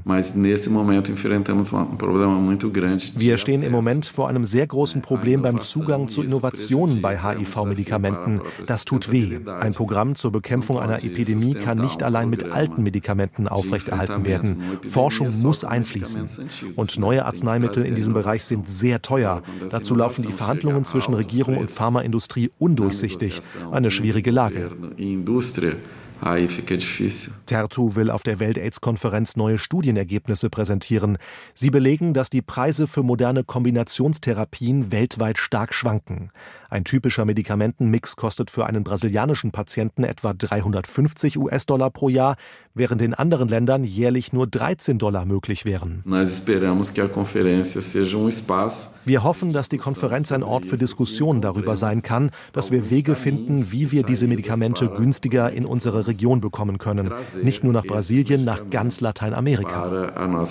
S14: Wir stehen im Moment vor einem sehr großen Problem beim Zugang zu Innovationen bei H I V-Medikamenten. Das tut weh. Ein Programm zur Bekämpfung einer Epidemie kann nicht allein mit alten Medikamenten aufrechterhalten werden. Forschung muss einfließen. Und neue Arzneimittel in diesem Bereich sind sehr teuer. Dazu laufen die Verhandlungen zwischen Regierung und Pharmaindustrie undurchsichtig. Eine schwierige Lage. Terto will auf der Welt-Aids-Konferenz neue Studienergebnisse präsentieren. Sie belegen, dass die Preise für moderne Kombinationstherapien weltweit stark schwanken. Ein typischer Medikamentenmix kostet für einen brasilianischen Patienten etwa dreihundertfünfzig US-Dollar pro Jahr, während in anderen Ländern jährlich nur dreizehn Dollar möglich wären. Wir hoffen, dass die Konferenz ein Ort für Diskussionen darüber sein kann, dass wir Wege finden, wie wir diese Medikamente günstiger in unsere Region bekommen können. Nicht nur nach Brasilien, nach ganz Lateinamerika.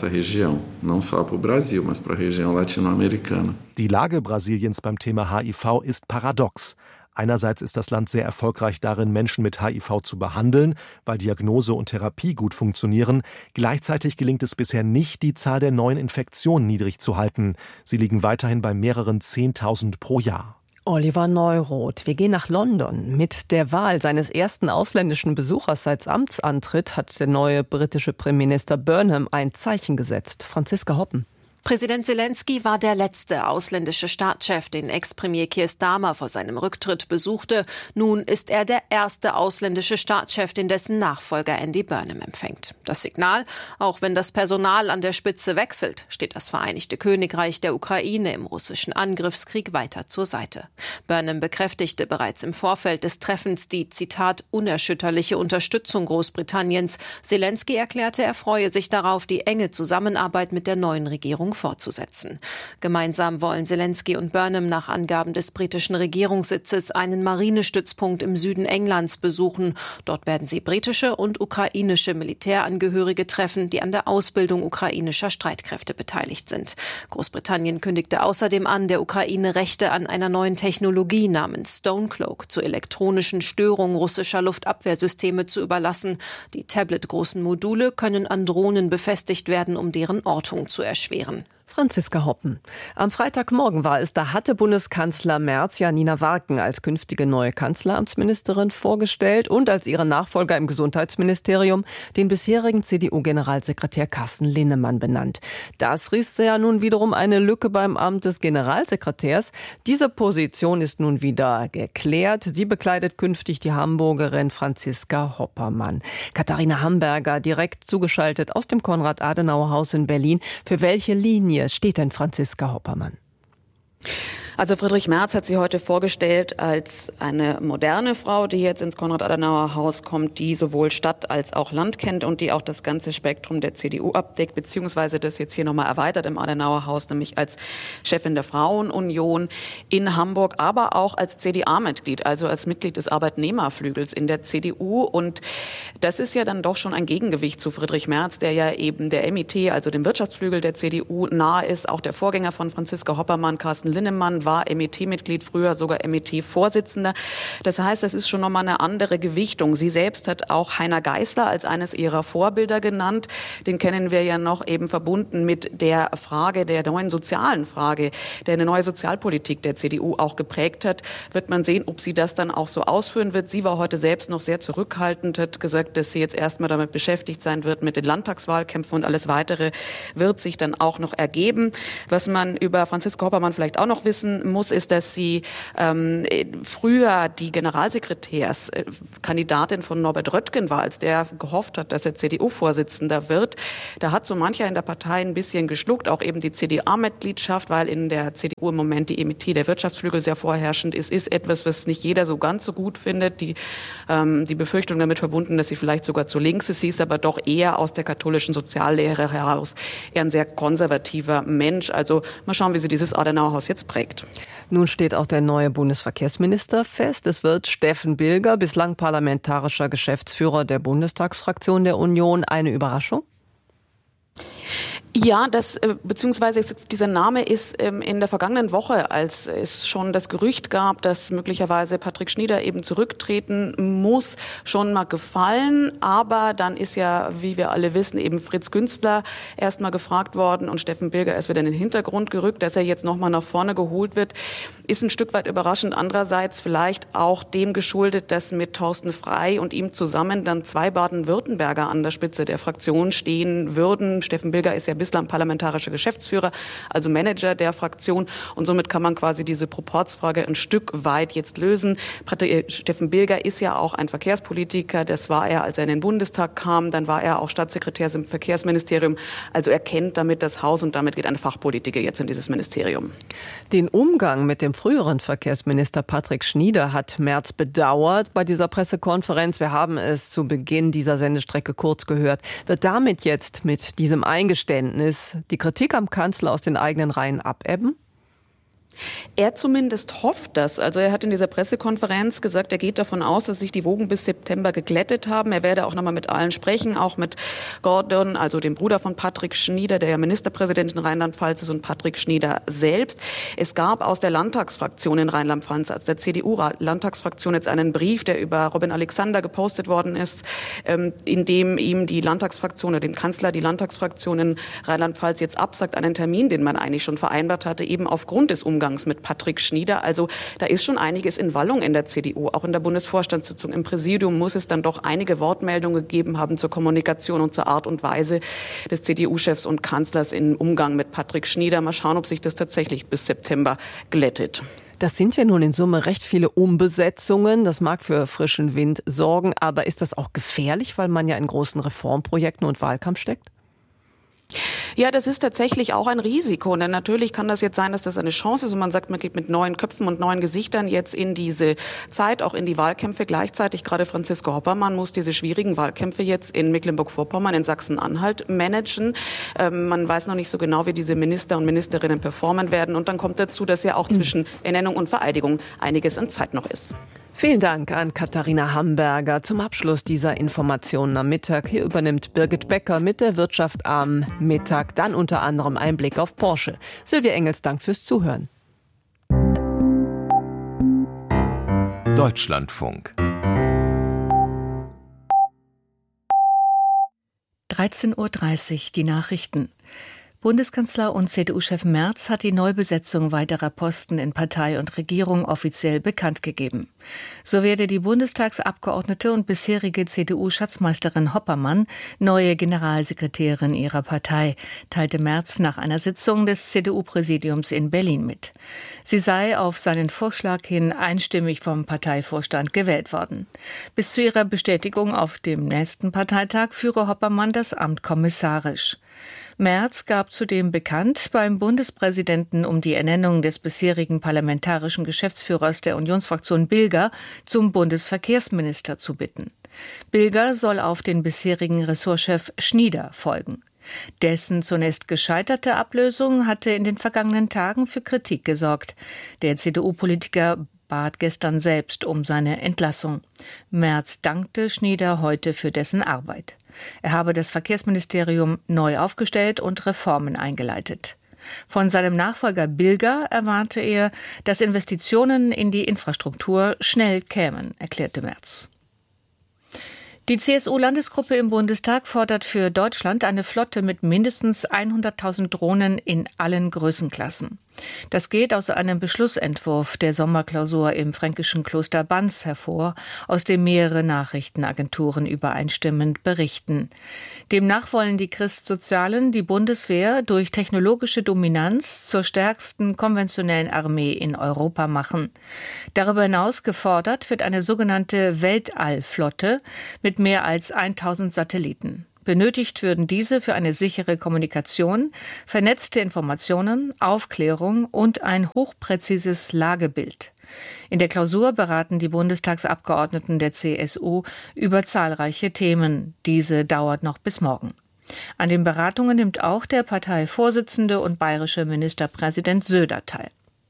S14: Die Lage Brasiliens beim Thema H I V ist paradox. Einerseits ist das Land sehr erfolgreich darin, Menschen mit H I V zu behandeln, weil Diagnose und Therapie gut funktionieren. Gleichzeitig gelingt es bisher nicht, die Zahl der neuen Infektionen niedrig zu halten. Sie liegen weiterhin bei mehreren Zehntausend pro Jahr.
S8: Oliver Neuroth. Wir gehen nach London. Mit der Wahl seines ersten ausländischen Besuchers seit Amtsantritt hat der neue britische Premierminister Burnham ein Zeichen gesetzt. Franziska Hoppen.
S15: Präsident Zelensky war der letzte ausländische Staatschef, den Ex-Premier Keir Starmer vor seinem Rücktritt besuchte. Nun ist er der erste ausländische Staatschef, den dessen Nachfolger Andy Burnham empfängt. Das Signal: Auch wenn das Personal an der Spitze wechselt, steht das Vereinigte Königreich der Ukraine im russischen Angriffskrieg weiter zur Seite. Burnham bekräftigte bereits im Vorfeld des Treffens die, Zitat, unerschütterliche Unterstützung Großbritanniens. Zelensky erklärte, er freue sich darauf, die enge Zusammenarbeit mit der neuen Regierung fortzusetzen. Gemeinsam wollen Zelensky und Burnham nach Angaben des britischen Regierungssitzes einen Marinestützpunkt im Süden Englands besuchen. Dort werden sie britische und ukrainische Militärangehörige treffen, die an der Ausbildung ukrainischer Streitkräfte beteiligt sind. Großbritannien kündigte außerdem an, der Ukraine Rechte an einer neuen Technologie namens Stonecloak zur elektronischen Störung russischer Luftabwehrsysteme zu überlassen. Die tabletgroßen Module können an Drohnen befestigt werden, um deren Ortung zu erschweren.
S8: Franziska Hoppen. Am Freitagmorgen war es, da hatte Bundeskanzler Merz Janina Warken als künftige neue Kanzleramtsministerin vorgestellt und als ihre Nachfolger im Gesundheitsministerium den bisherigen C D U-Generalsekretär Carsten Linnemann benannt. Das riss ja nun wiederum eine Lücke beim Amt des Generalsekretärs. Diese Position ist nun wieder geklärt. Sie bekleidet künftig die Hamburgerin Franziska Hoppermann. Katharina Hamburger direkt zugeschaltet aus dem Konrad-Adenauer-Haus in Berlin. Für welche Linie steht denn Franziska Hoppermann?
S16: Also Friedrich Merz hat sie heute vorgestellt als eine moderne Frau, die jetzt ins Konrad-Adenauer-Haus kommt, die sowohl Stadt als auch Land kennt und die auch das ganze Spektrum der C D U abdeckt, beziehungsweise das jetzt hier nochmal erweitert im Adenauer-Haus, nämlich als Chefin der Frauenunion in Hamburg, aber auch als C D A-Mitglied, also als Mitglied des Arbeitnehmerflügels in der C D U. Und das ist ja dann doch schon ein Gegengewicht zu Friedrich Merz, der ja eben der M I T, also dem Wirtschaftsflügel der C D U, nahe ist. Auch der Vorgänger von Franziska Hoppermann, Carsten Linnemann, war M I T-Mitglied, früher sogar M I T-Vorsitzender. Das heißt, das ist schon nochmal eine andere Gewichtung. Sie selbst hat auch Heiner Geißler als eines ihrer Vorbilder genannt. Den kennen wir ja noch eben verbunden mit der Frage, der neuen sozialen Frage, der eine neue Sozialpolitik der C D U auch geprägt hat. Wird man sehen, ob sie das dann auch so ausführen wird. Sie war heute selbst noch sehr zurückhaltend, hat gesagt, dass sie jetzt erstmal damit beschäftigt sein wird mit den Landtagswahlkämpfen und alles Weitere wird sich dann auch noch ergeben. Was man über Franziska Hoppermann vielleicht auch noch wissen muss, ist, dass sie ähm, früher die Generalsekretärskandidatin von Norbert Röttgen war, als der gehofft hat, dass er C D U-Vorsitzender wird. Da hat so mancher in der Partei ein bisschen geschluckt, auch eben die C D A-Mitgliedschaft, weil in der C D U im Moment die M I T, der Wirtschaftsflügel, sehr vorherrschend ist, ist etwas, was nicht jeder so ganz so gut findet. Die, ähm, die Befürchtung damit verbunden, dass sie vielleicht sogar zu links ist. Sie ist aber doch eher aus der katholischen Soziallehre heraus eher ein sehr konservativer Mensch. Also mal schauen, wie sie dieses Adenauerhaus jetzt prägt.
S8: Nun steht auch der neue Bundesverkehrsminister fest. Es wird Steffen Bilger, bislang parlamentarischer Geschäftsführer der Bundestagsfraktion der Union. Eine Überraschung?
S16: Ja, das beziehungsweise dieser Name ist in der vergangenen Woche, als es schon das Gerücht gab, dass möglicherweise Patrick Schnieder eben zurücktreten muss, schon mal gefallen. Aber dann ist ja, wie wir alle wissen, eben Fritz Günzler erst mal gefragt worden und Steffen Bilger ist wieder in den Hintergrund gerückt. Dass er jetzt noch mal nach vorne geholt wird, ist ein Stück weit überraschend. Andererseits vielleicht auch dem geschuldet, dass mit Thorsten Frey und ihm zusammen dann zwei Baden-Württemberger an der Spitze der Fraktion stehen würden. Steffen Bilger ist ja bislang parlamentarischer Geschäftsführer, also Manager der Fraktion. Und somit kann man quasi diese Proporzfrage ein Stück weit jetzt lösen. Steffen Bilger ist ja auch ein Verkehrspolitiker. Das war er, als er in den Bundestag kam. Dann war er auch Staatssekretär im Verkehrsministerium. Also er kennt damit das Haus und damit geht ein Fachpolitiker jetzt in dieses Ministerium.
S8: Den Umgang mit dem früheren Verkehrsminister Patrick Schnieder hat Merz bedauert bei dieser Pressekonferenz. Wir haben es zu Beginn dieser Sendestrecke kurz gehört. Wird damit jetzt mit diesem Eingeständnis die Kritik am Kanzler aus den eigenen Reihen abebben?
S16: Er zumindest hofft das. Also er hat in dieser Pressekonferenz gesagt, er geht davon aus, dass sich die Wogen bis September geglättet haben. Er werde auch nochmal mit allen sprechen, auch mit Gordon, also dem Bruder von Patrick Schnieder, der ja Ministerpräsident in Rheinland-Pfalz ist, und Patrick Schnieder selbst. Es gab aus der Landtagsfraktion in Rheinland-Pfalz, als der C D U-Landtagsfraktion, jetzt einen Brief, der über Robin Alexander gepostet worden ist, in dem ihm die Landtagsfraktion oder dem Kanzler die Landtagsfraktion in Rheinland-Pfalz jetzt absagt, einen Termin, den man eigentlich schon vereinbart hatte, eben aufgrund des Umgangs mit Patrick Schnieder. Also da ist schon einiges in Wallung in der C D U. Auch in der Bundesvorstandssitzung im Präsidium muss es dann doch einige Wortmeldungen gegeben haben zur Kommunikation und zur Art und Weise des C D U-Chefs und Kanzlers im Umgang mit Patrick Schnieder. Mal schauen, ob sich das tatsächlich bis September glättet.
S8: Das sind ja nun in Summe recht viele Umbesetzungen. Das mag für frischen Wind sorgen. Aber ist das auch gefährlich, weil man ja in großen Reformprojekten und Wahlkampf steckt?
S16: Ja, das ist tatsächlich auch ein Risiko. Denn natürlich kann das jetzt sein, dass das eine Chance ist und man sagt, man geht mit neuen Köpfen und neuen Gesichtern jetzt in diese Zeit, auch in die Wahlkämpfe. Gleichzeitig gerade Franziska Hoppermann muss diese schwierigen Wahlkämpfe jetzt in Mecklenburg-Vorpommern, in Sachsen-Anhalt managen. Ähm, man weiß noch nicht so genau, wie diese Minister und Ministerinnen performen werden. Und dann kommt dazu, dass ja auch zwischen Ernennung und Vereidigung einiges an Zeit noch ist.
S8: Vielen Dank an Katharina Hamburger. Zum Abschluss dieser Informationen am Mittag. Hier übernimmt Birgit Becker mit der Wirtschaft am Mittag. Dann unter anderem ein Blick auf Porsche. Silvia Engels, Dank fürs Zuhören.
S2: Deutschlandfunk.
S6: dreizehn Uhr dreißig, die Nachrichten. Bundeskanzler und C D U-Chef Merz hat die Neubesetzung weiterer Posten in Partei und Regierung offiziell bekannt gegeben. So werde die Bundestagsabgeordnete und bisherige C D U-Schatzmeisterin Hoppermann neue Generalsekretärin ihrer Partei, teilte Merz nach einer Sitzung des C D U-Präsidiums in Berlin mit. Sie sei auf seinen Vorschlag hin einstimmig vom Parteivorstand gewählt worden. Bis zu ihrer Bestätigung auf dem nächsten Parteitag führe Hoppermann das Amt kommissarisch. Merz gab zudem bekannt, beim Bundespräsidenten um die Ernennung des bisherigen parlamentarischen Geschäftsführers der Unionsfraktion Bilger zum Bundesverkehrsminister zu bitten. Bilger soll auf den bisherigen Ressortchef Schnieder folgen. Dessen zunächst gescheiterte Ablösung hatte in den vergangenen Tagen für Kritik gesorgt. Der C D U-Politiker bat gestern selbst um seine Entlassung. Merz dankte Schnieder heute für dessen Arbeit. Er habe das Verkehrsministerium neu aufgestellt und Reformen eingeleitet. Von seinem Nachfolger Bilger erwarte er, dass Investitionen in die Infrastruktur schnell kämen, erklärte Merz. Die C S U-Landesgruppe im Bundestag fordert für Deutschland eine Flotte mit mindestens hunderttausend Drohnen in allen Größenklassen. Das geht aus einem Beschlussentwurf der Sommerklausur im fränkischen Kloster Banz hervor, aus dem mehrere Nachrichtenagenturen übereinstimmend berichten. Demnach wollen die Christsozialen die Bundeswehr durch technologische Dominanz zur stärksten konventionellen Armee in Europa machen. Darüber hinaus gefordert wird eine sogenannte Weltallflotte mit mehr als tausend Satelliten. Benötigt würden diese für eine sichere Kommunikation, vernetzte Informationen, Aufklärung und ein hochpräzises Lagebild. In der Klausur beraten die Bundestagsabgeordneten der C S U über zahlreiche Themen. Diese dauert noch bis morgen. An den Beratungen nimmt auch der Parteivorsitzende und bayerische Ministerpräsident Söder teil.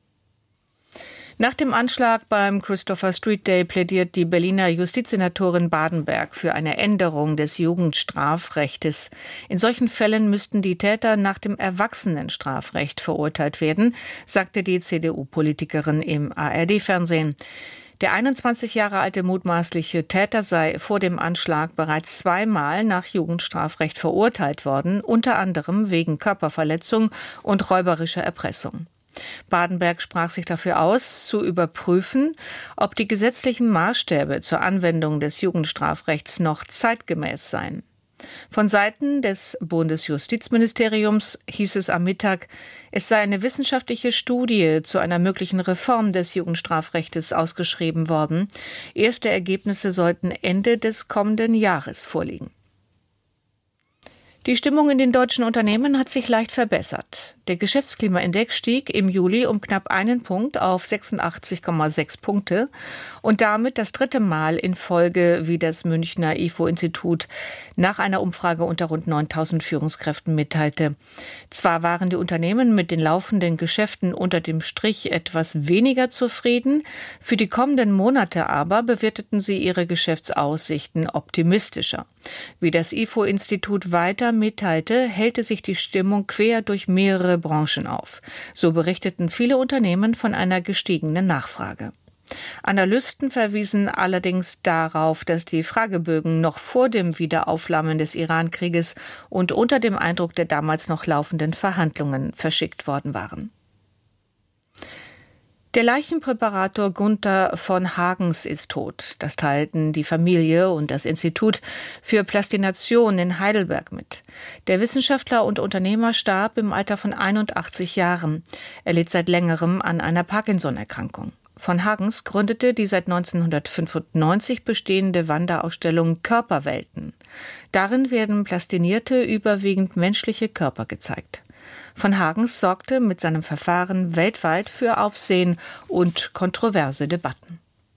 S6: Nach dem Anschlag beim Christopher Street Day plädiert die Berliner Justizsenatorin Badenberg für eine Änderung des Jugendstrafrechtes. In solchen Fällen müssten die Täter nach dem Erwachsenenstrafrecht verurteilt werden, sagte die C D U-Politikerin im A R D-Fernsehen. Der einundzwanzig Jahre alte mutmaßliche Täter sei vor dem Anschlag bereits zweimal nach Jugendstrafrecht verurteilt worden, unter anderem wegen Körperverletzung und räuberischer Erpressung. Badenberg sprach sich dafür aus, zu überprüfen, ob die gesetzlichen Maßstäbe zur Anwendung des Jugendstrafrechts noch zeitgemäß seien. Von Seiten des Bundesjustizministeriums hieß es am Mittag, es sei eine wissenschaftliche Studie zu einer möglichen Reform des Jugendstrafrechtes ausgeschrieben worden. Erste Ergebnisse sollten Ende des kommenden Jahres vorliegen. Die Stimmung in den deutschen Unternehmen hat sich leicht verbessert. Der Geschäftsklimaindex stieg im Juli um knapp einen Punkt auf sechsundachtzig Komma sechs Punkte und damit das dritte Mal in Folge, wie das Münchner I F O-Institut nach einer Umfrage unter rund neuntausend Führungskräften mitteilte. Zwar waren die Unternehmen mit den laufenden Geschäften unter dem Strich etwas weniger zufrieden, für die kommenden Monate aber bewerteten sie ihre Geschäftsaussichten optimistischer. Wie das I F O-Institut weiter mitteilte, hellte sich die Stimmung quer durch mehrere Branchen auf. So berichteten viele Unternehmen von einer gestiegenen Nachfrage. Analysten verwiesen allerdings darauf, dass die Fragebögen noch vor dem Wiederaufflammen des Iran-Krieges und unter dem Eindruck der damals noch laufenden Verhandlungen verschickt worden waren. Der Leichenpräparator Gunther von Hagens ist tot. Das teilten die Familie und das Institut für Plastination in Heidelberg mit. Der Wissenschaftler und Unternehmer starb im Alter von einundachtzig Jahren. Er litt seit längerem an einer Parkinson-Erkrankung. Von Hagens gründete die seit neunzehnhundertfünfundneunzig bestehende Wanderausstellung Körperwelten. Darin werden plastinierte, überwiegend menschliche Körper gezeigt. Von Hagens sorgte mit seinem Verfahren weltweit für Aufsehen und kontroverse Debatten.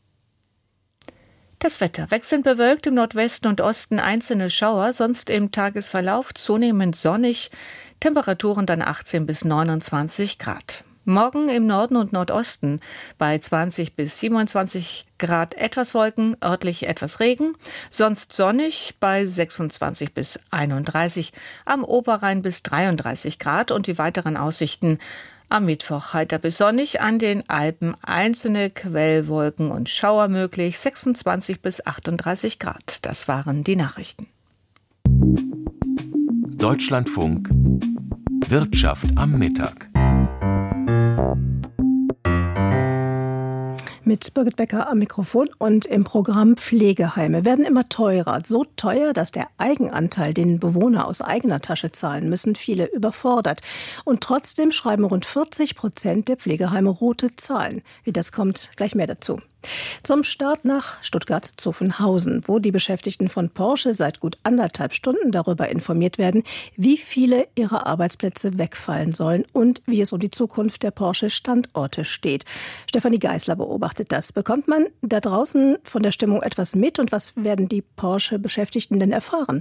S6: Das Wetter: wechselnd bewölkt, im Nordwesten und Osten einzelne Schauer, sonst im Tagesverlauf zunehmend sonnig, Temperaturen dann achtzehn bis neunundzwanzig Grad. Morgen im Norden und Nordosten bei zwanzig bis siebenundzwanzig Grad etwas Wolken, örtlich etwas Regen, sonst sonnig bei sechsundzwanzig bis einunddreißig, am Oberrhein bis dreiunddreißig Grad und die weiteren Aussichten: am Mittwoch heiter bis sonnig, an den Alpen einzelne Quellwolken und Schauer möglich, sechsundzwanzig bis achtunddreißig Grad. Das waren die Nachrichten.
S2: Deutschlandfunk Wirtschaft am Mittag.
S17: Mit Birgit Becker am Mikrofon und im Programm Pflegeheime werden immer teurer. So teuer, dass der Eigenanteil, den Bewohner aus eigener Tasche zahlen müssen, viele überfordert. Und trotzdem schreiben rund vierzig Prozent der Pflegeheime rote Zahlen. Wie das kommt, gleich mehr dazu. Zum Start nach Stuttgart-Zuffenhausen, wo die Beschäftigten von Porsche seit gut anderthalb Stunden darüber informiert werden, wie viele ihrer Arbeitsplätze wegfallen sollen und wie es um die Zukunft der Porsche-Standorte steht. Stefanie Geisler beobachtet das. Bekommt man da draußen von der Stimmung etwas mit und was werden die Porsche-Beschäftigten denn erfahren?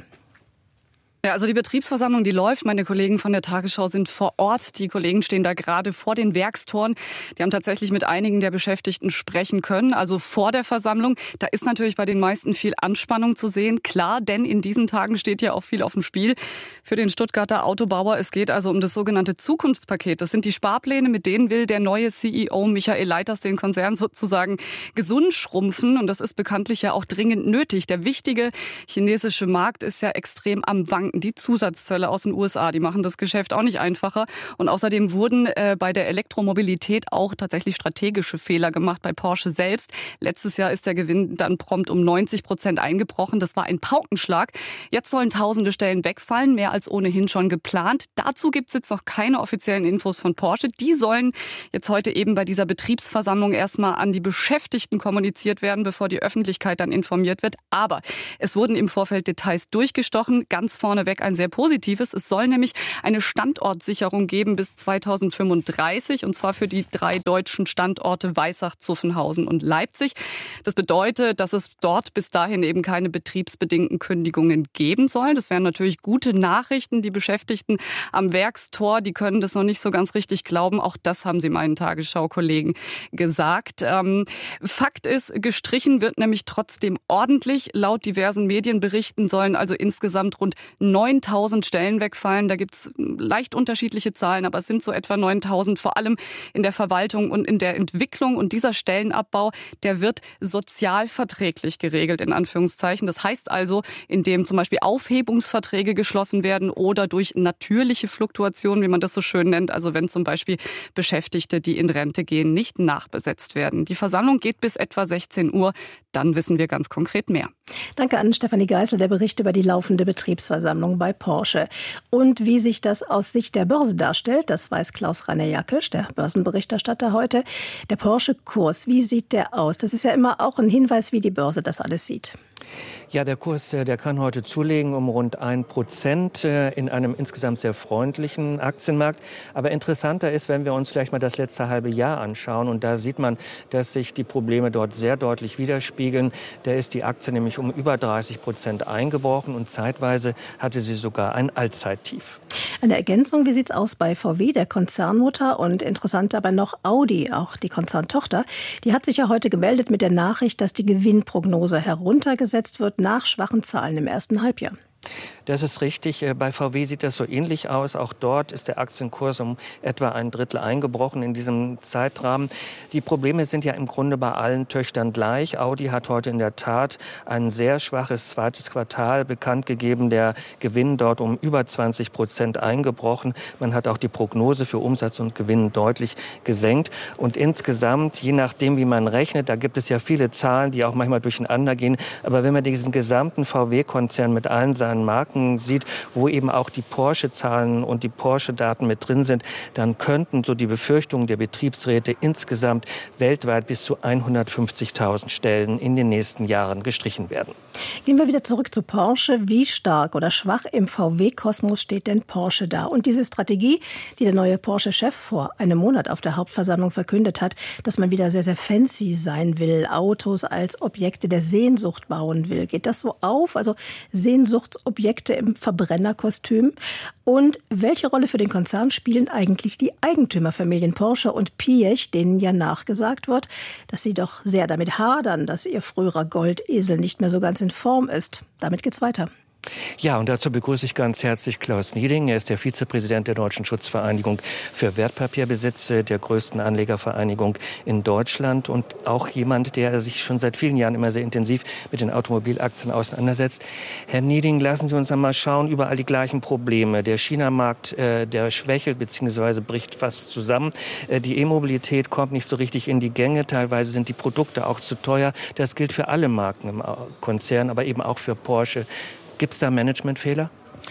S18: Ja, also die Betriebsversammlung, die läuft. Meine Kollegen von der Tagesschau sind vor Ort. Die Kollegen stehen da gerade vor den Werkstoren. Die haben tatsächlich mit einigen der Beschäftigten sprechen können, also vor der Versammlung. Da ist natürlich bei den meisten viel Anspannung zu sehen. Klar, denn in diesen Tagen steht ja auch viel auf dem Spiel für den Stuttgarter Autobauer. Es geht also um das sogenannte Zukunftspaket. Das sind die Sparpläne, mit denen will der neue C E O Michael Leiters den Konzern sozusagen gesund schrumpfen. Und das ist bekanntlich ja auch dringend nötig. Der wichtige chinesische Markt ist ja extrem am Wanken. Die Zusatzzölle aus den U S A, die machen das Geschäft auch nicht einfacher. Und außerdem wurden äh, bei der Elektromobilität auch tatsächlich strategische Fehler gemacht bei Porsche selbst. Letztes Jahr ist der Gewinn dann prompt um neunzig Prozent eingebrochen. Das war ein Paukenschlag. Jetzt sollen tausende Stellen wegfallen, mehr als ohnehin schon geplant. Dazu gibt es jetzt noch keine offiziellen Infos von Porsche. Die sollen jetzt heute eben bei dieser Betriebsversammlung erstmal an die Beschäftigten kommuniziert werden, bevor die Öffentlichkeit dann informiert wird. Aber es wurden im Vorfeld Details durchgestochen. Ganz vorne weg ein sehr positives. Es soll nämlich eine Standortsicherung geben bis zweitausendfünfunddreißig und zwar für die drei deutschen Standorte Weissach, Zuffenhausen und Leipzig. Das bedeutet, dass es dort bis dahin eben keine betriebsbedingten Kündigungen geben soll. Das wären natürlich gute Nachrichten. Die Beschäftigten am Werkstor, die können das noch nicht so ganz richtig glauben. Auch das haben sie meinen Tagesschau-Kollegen gesagt. Ähm, Fakt ist, gestrichen wird nämlich trotzdem ordentlich. Laut diversen Medienberichten sollen also insgesamt rund neuntausend Stellen wegfallen. Da gibt es leicht unterschiedliche Zahlen, aber es sind so etwa neuntausend, vor allem in der Verwaltung und in der Entwicklung. Und dieser Stellenabbau, der wird sozialverträglich geregelt, in Anführungszeichen. Das heißt also, indem zum Beispiel Aufhebungsverträge geschlossen werden oder durch natürliche Fluktuationen, wie man das so schön nennt. Also wenn zum Beispiel Beschäftigte, die in Rente gehen, nicht nachbesetzt werden. Die Versammlung geht bis etwa sechzehn Uhr. Dann wissen wir ganz konkret mehr.
S17: Danke an Stefanie Geisel, der Bericht über die laufende Betriebsversammlung bei Porsche. Und wie sich das aus Sicht der Börse darstellt, das weiß Klaus-Rainer Jackisch, der Börsenberichterstatter heute. Der Porsche-Kurs, wie sieht der aus? Das ist ja immer auch ein Hinweis, wie die Börse das alles sieht.
S19: Ja, der Kurs, der kann heute zulegen um rund ein Prozent in einem insgesamt sehr freundlichen Aktienmarkt. Aber interessanter ist, wenn wir uns vielleicht mal das letzte halbe Jahr anschauen. Und da sieht man, dass sich die Probleme dort sehr deutlich widerspiegeln. Da ist die Aktie nämlich um über dreißig Prozent eingebrochen und zeitweise hatte sie sogar ein Allzeittief.
S17: Eine Ergänzung, wie sieht es aus bei V W, der Konzernmutter, und interessant dabei noch Audi, auch die Konzerntochter. Die hat sich ja heute gemeldet mit der Nachricht, dass die Gewinnprognose heruntergesetzt wird nach schwachen Zahlen im ersten Halbjahr.
S19: Das ist richtig. Bei V W sieht das so ähnlich aus. Auch dort ist der Aktienkurs um etwa ein Drittel eingebrochen in diesem Zeitrahmen. Die Probleme sind ja im Grunde bei allen Töchtern gleich. Audi hat heute in der Tat ein sehr schwaches zweites Quartal bekannt gegeben. Der Gewinn dort um über zwanzig Prozent eingebrochen. Man hat auch die Prognose für Umsatz und Gewinn deutlich gesenkt. Und insgesamt, je nachdem, wie man rechnet, da gibt es ja viele Zahlen, die auch manchmal durcheinander gehen. Aber wenn man diesen gesamten V W-Konzern mit allen seinen Marken sieht, wo eben auch die Porsche-Zahlen und die Porsche-Daten mit drin sind, dann könnten so die Befürchtungen der Betriebsräte insgesamt weltweit bis zu hundertfünfzigtausend Stellen in den nächsten Jahren gestrichen werden.
S17: Gehen wir wieder zurück zu Porsche. Wie stark oder schwach im V W-Kosmos steht denn Porsche da? Und diese Strategie, die der neue Porsche-Chef vor einem Monat auf der Hauptversammlung verkündet hat, dass man wieder sehr, sehr fancy sein will, Autos als Objekte der Sehnsucht bauen will. Geht das so auf? Also Sehnsuchtsobjekte im Verbrennerkostüm? Und welche Rolle für den Konzern spielen eigentlich die Eigentümerfamilien Porsche und Piëch, denen ja nachgesagt wird, dass sie doch sehr damit hadern, dass ihr früherer Goldesel nicht mehr so ganz in Form ist? Damit geht's weiter.
S19: Ja, und dazu begrüße ich ganz herzlich Klaus Nieding. Er ist der Vizepräsident der Deutschen Schutzvereinigung für Wertpapierbesitz, der größten Anlegervereinigung in Deutschland und auch jemand, der sich schon seit vielen Jahren immer sehr intensiv mit den Automobilaktien auseinandersetzt. Herr Nieding, lassen Sie uns einmal schauen, überall die gleichen Probleme. Der China-Markt, äh, der schwächelt bzw. bricht fast zusammen. Äh, die E-Mobilität kommt nicht so richtig in die Gänge. Teilweise sind die Produkte auch zu teuer. Das gilt für alle Marken im Konzern, aber eben auch für Porsche. Gibt es da Managementfehler?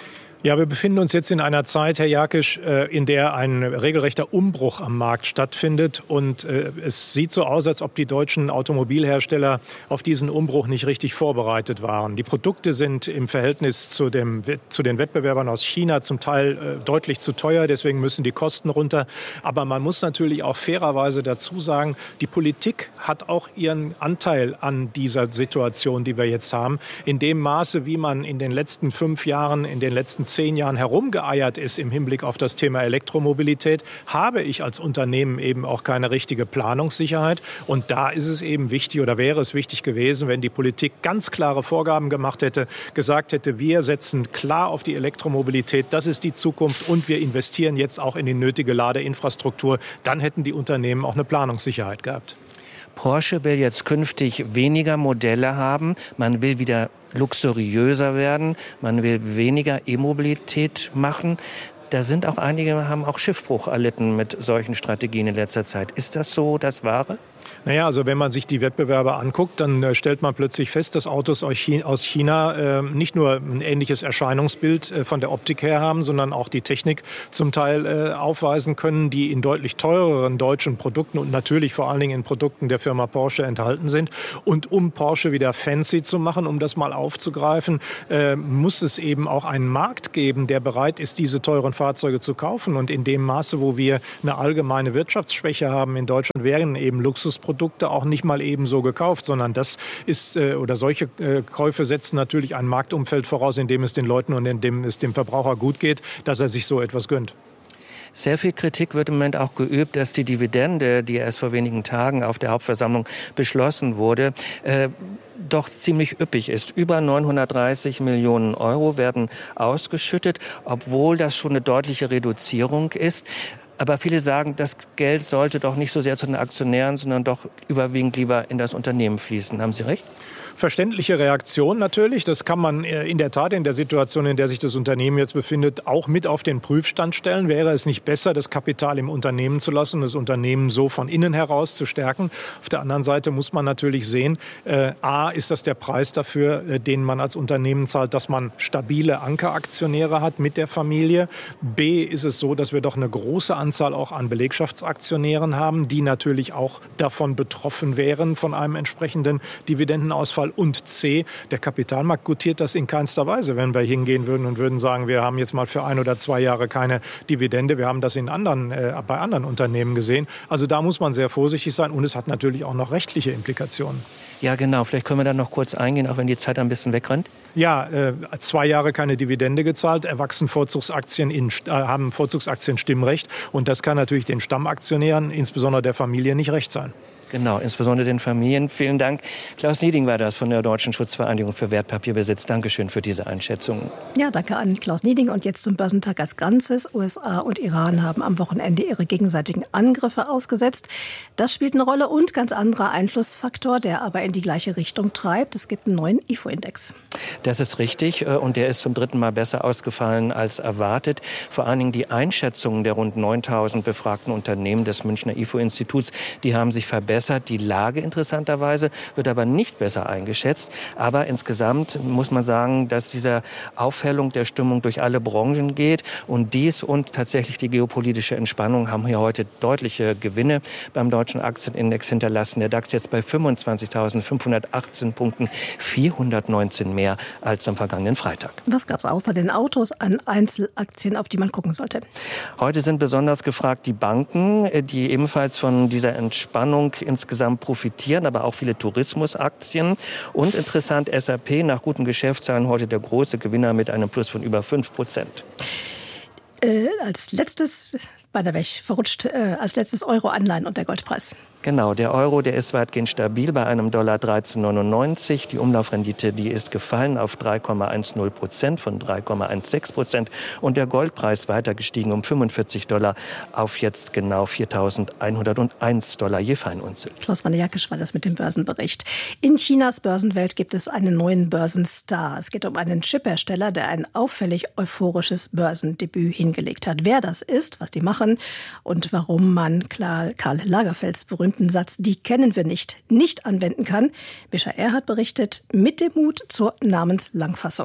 S20: Ja, wir befinden uns jetzt in einer Zeit, Herr Jakisch, in der ein regelrechter Umbruch am Markt stattfindet. Und es sieht so aus, als ob die deutschen Automobilhersteller auf diesen Umbruch nicht richtig vorbereitet waren. Die Produkte sind im Verhältnis zu, dem, zu den Wettbewerbern aus China zum Teil deutlich zu teuer. Deswegen müssen die Kosten runter. Aber man muss natürlich auch fairerweise dazu sagen, die Politik hat auch ihren Anteil an dieser Situation, die wir jetzt haben. In dem Maße, wie man in den letzten fünf Jahren, in den letzten zehn Jahren herumgeeiert ist im Hinblick auf das Thema Elektromobilität, habe ich als Unternehmen eben auch keine richtige Planungssicherheit. Und da ist es eben wichtig oder wäre es wichtig gewesen, wenn die Politik ganz klare Vorgaben gemacht hätte, gesagt hätte, wir setzen klar auf die Elektromobilität, das ist die Zukunft und wir investieren jetzt auch in die nötige Ladeinfrastruktur. Dann hätten die Unternehmen auch eine Planungssicherheit gehabt.
S19: Porsche will jetzt künftig weniger Modelle haben. Man will wieder luxuriöser werden. Man will weniger E-Mobilität machen. Da sind auch einige, haben auch Schiffbruch erlitten mit solchen Strategien in letzter Zeit. Ist das so das Wahre?
S20: Naja, also wenn man sich die Wettbewerber anguckt, dann äh, stellt man plötzlich fest, dass Autos aus China, aus China äh, nicht nur ein ähnliches Erscheinungsbild äh, von der Optik her haben, sondern auch die Technik zum Teil äh, aufweisen können, die in deutlich teureren deutschen Produkten und natürlich vor allen Dingen in Produkten der Firma Porsche enthalten sind. Und um Porsche wieder fancy zu machen, um das mal aufzugreifen, äh, muss es eben auch einen Markt geben, der bereit ist, diese teuren Fahrzeuge zu kaufen. Und in dem Maße, wo wir eine allgemeine Wirtschaftsschwäche haben in Deutschland, wären eben Luxus Produkte auch nicht mal eben so gekauft, sondern das ist, äh, oder solche äh, Käufe setzen natürlich ein Marktumfeld voraus, in dem es den Leuten und in dem es dem Verbraucher gut geht, dass er sich so etwas gönnt.
S19: Sehr viel Kritik wird im Moment auch geübt, dass die Dividende, die erst vor wenigen Tagen auf der Hauptversammlung beschlossen wurde, äh, doch ziemlich üppig ist. Über neunhundertdreißig Millionen Euro werden ausgeschüttet, obwohl das schon eine deutliche Reduzierung ist. Aber viele sagen, das Geld sollte doch nicht so sehr zu den Aktionären, sondern doch überwiegend lieber in das Unternehmen fließen. Haben Sie recht?
S20: Verständliche Reaktion natürlich. Das kann man in der Tat in der Situation, in der sich das Unternehmen jetzt befindet, auch mit auf den Prüfstand stellen. Wäre es nicht besser, das Kapital im Unternehmen zu lassen, das Unternehmen so von innen heraus zu stärken? Auf der anderen Seite muss man natürlich sehen, äh, A, ist das der Preis dafür, äh, den man als Unternehmen zahlt, dass man stabile Ankeraktionäre hat mit der Familie. B, ist es so, dass wir doch eine große Anzahl auch an Belegschaftsaktionären haben, die natürlich auch davon betroffen wären, von einem entsprechenden Dividendenausfall. Und C, der Kapitalmarkt gutiert das in keinster Weise, wenn wir hingehen würden und würden sagen, wir haben jetzt mal für ein oder zwei Jahre keine Dividende. Wir haben das in anderen, äh, bei anderen Unternehmen gesehen. Also da muss man sehr vorsichtig sein und es hat natürlich auch noch rechtliche Implikationen.
S19: Ja, genau. Vielleicht können wir da noch kurz eingehen, auch wenn die Zeit ein bisschen wegrennt.
S20: Ja, äh, zwei Jahre keine Dividende gezahlt, erwachsen Vorzugsaktien in, äh, haben Vorzugsaktien Stimmrecht und das kann natürlich den Stammaktionären, insbesondere der Familie, nicht recht sein.
S19: Genau, insbesondere den Familien. Vielen Dank. Klaus Nieding war das von der Deutschen Schutzvereinigung für Wertpapierbesitz. Dankeschön für diese Einschätzung.
S17: Ja, danke an Klaus Nieding. Und jetzt zum Börsentag als Ganzes. U S A und Iran haben am Wochenende ihre gegenseitigen Angriffe ausgesetzt. Das spielt eine Rolle und ganz anderer Einflussfaktor, der aber in die gleiche Richtung treibt. Es gibt einen neuen I F O-Index.
S19: Das ist richtig und der ist zum dritten Mal besser ausgefallen als erwartet. Vor allen Dingen die Einschätzungen der rund neuntausend befragten Unternehmen des Münchner I F O-Instituts, die haben sich verbessert. Die Lage interessanterweise wird aber nicht besser eingeschätzt. Aber insgesamt muss man sagen, dass diese Aufhellung der Stimmung durch alle Branchen geht. Und dies und tatsächlich die geopolitische Entspannung haben hier heute deutliche Gewinne beim deutschen Aktienindex hinterlassen. Der DAX jetzt bei fünfundzwanzigtausendfünfhundertachtzehn Punkten, vierhundertneunzehn mehr als am vergangenen Freitag.
S17: Was gab es außer den Autos an Einzelaktien, auf die man gucken sollte?
S19: Heute sind besonders gefragt die Banken, die ebenfalls von dieser Entspannung insgesamt profitieren, aber auch viele Tourismusaktien. Und interessant, S A P nach guten Geschäftszahlen heute der große Gewinner mit einem Plus von über fünf Prozent.
S17: Äh, als letztes, bei der Weg verrutscht, äh, als letztes Euro-Anleihen und der Goldpreis.
S19: Genau, der Euro, der ist weitgehend stabil bei einem Dollar dreizehn neunundneunzig. Die Umlaufrendite, die ist gefallen auf drei Komma zehn Prozent von drei Komma sechzehn Prozent. Und der Goldpreis weiter gestiegen um fünfundvierzig Dollar auf jetzt genau viertausendeinhunderteins Dollar je Feinunze.
S17: Klaus Wanne-Jakisch war das mit dem Börsenbericht. In Chinas Börsenwelt gibt es einen neuen Börsenstar. Es geht um einen Chiphersteller, der ein auffällig euphorisches Börsendebüt hingelegt hat. Wer das ist, was die machen und warum man Karl Lagerfelds berühmten Satz, die kennen wir nicht, nicht anwenden kann. Mischa Erhardt berichtet mit dem Mut zur Namenslangfassung.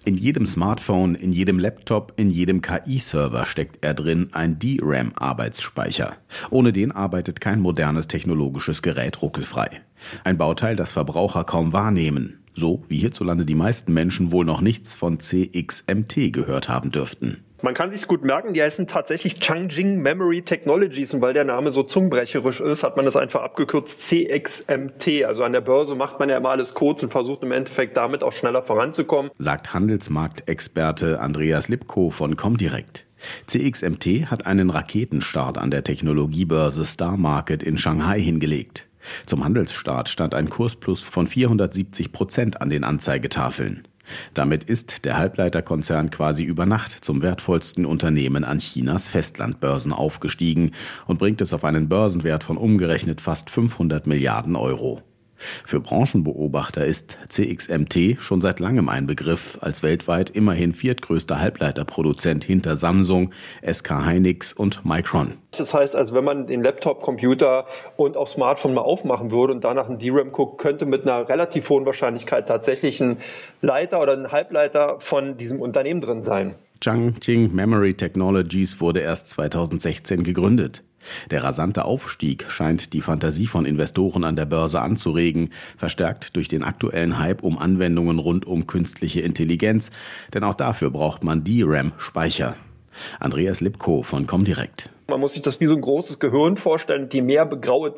S21: In jedem Smartphone, in jedem Laptop, in jedem K I-Server steckt er drin, ein D RAM-Arbeitsspeicher. Ohne den arbeitet kein modernes technologisches Gerät ruckelfrei. Ein Bauteil, das Verbraucher kaum wahrnehmen. So wie hierzulande die meisten Menschen wohl noch nichts von C X M T gehört haben dürften.
S22: Man kann sich's gut merken, die heißen tatsächlich Changjing Memory Technologies und weil der Name so zungenbrecherisch ist, hat man das einfach abgekürzt C X M T. Also an der Börse macht man ja immer alles kurz und versucht im Endeffekt damit auch schneller voranzukommen.
S21: Sagt Handelsmarktexperte Andreas Lipko von Comdirect. C X M T hat einen Raketenstart an der Technologiebörse Star Market in Shanghai hingelegt. Zum Handelsstart stand ein Kursplus von vierhundertsiebzig Prozent an den Anzeigetafeln. Damit ist der Halbleiterkonzern quasi über Nacht zum wertvollsten Unternehmen an Chinas Festlandbörsen aufgestiegen und bringt es auf einen Börsenwert von umgerechnet fast fünfhundert Milliarden Euro. Für Branchenbeobachter ist C X M T schon seit langem ein Begriff, als weltweit immerhin viertgrößter Halbleiterproduzent hinter Samsung, S K Hynix und Micron.
S22: Das heißt, also wenn man den Laptop, Computer und auch Smartphone mal aufmachen würde und danach ein D RAM guckt, könnte mit einer relativ hohen Wahrscheinlichkeit tatsächlich ein Leiter oder ein Halbleiter von diesem Unternehmen drin sein.
S21: Changjing Memory Technologies wurde erst zweitausendsechzehn gegründet. Der rasante Aufstieg scheint die Fantasie von Investoren an der Börse anzuregen, verstärkt durch den aktuellen Hype um Anwendungen rund um künstliche Intelligenz, denn auch dafür braucht man D RAM-Speicher. Andreas Lipko von Comdirect.
S22: Man muss sich das wie so ein großes Gehirn vorstellen. Je mehr graue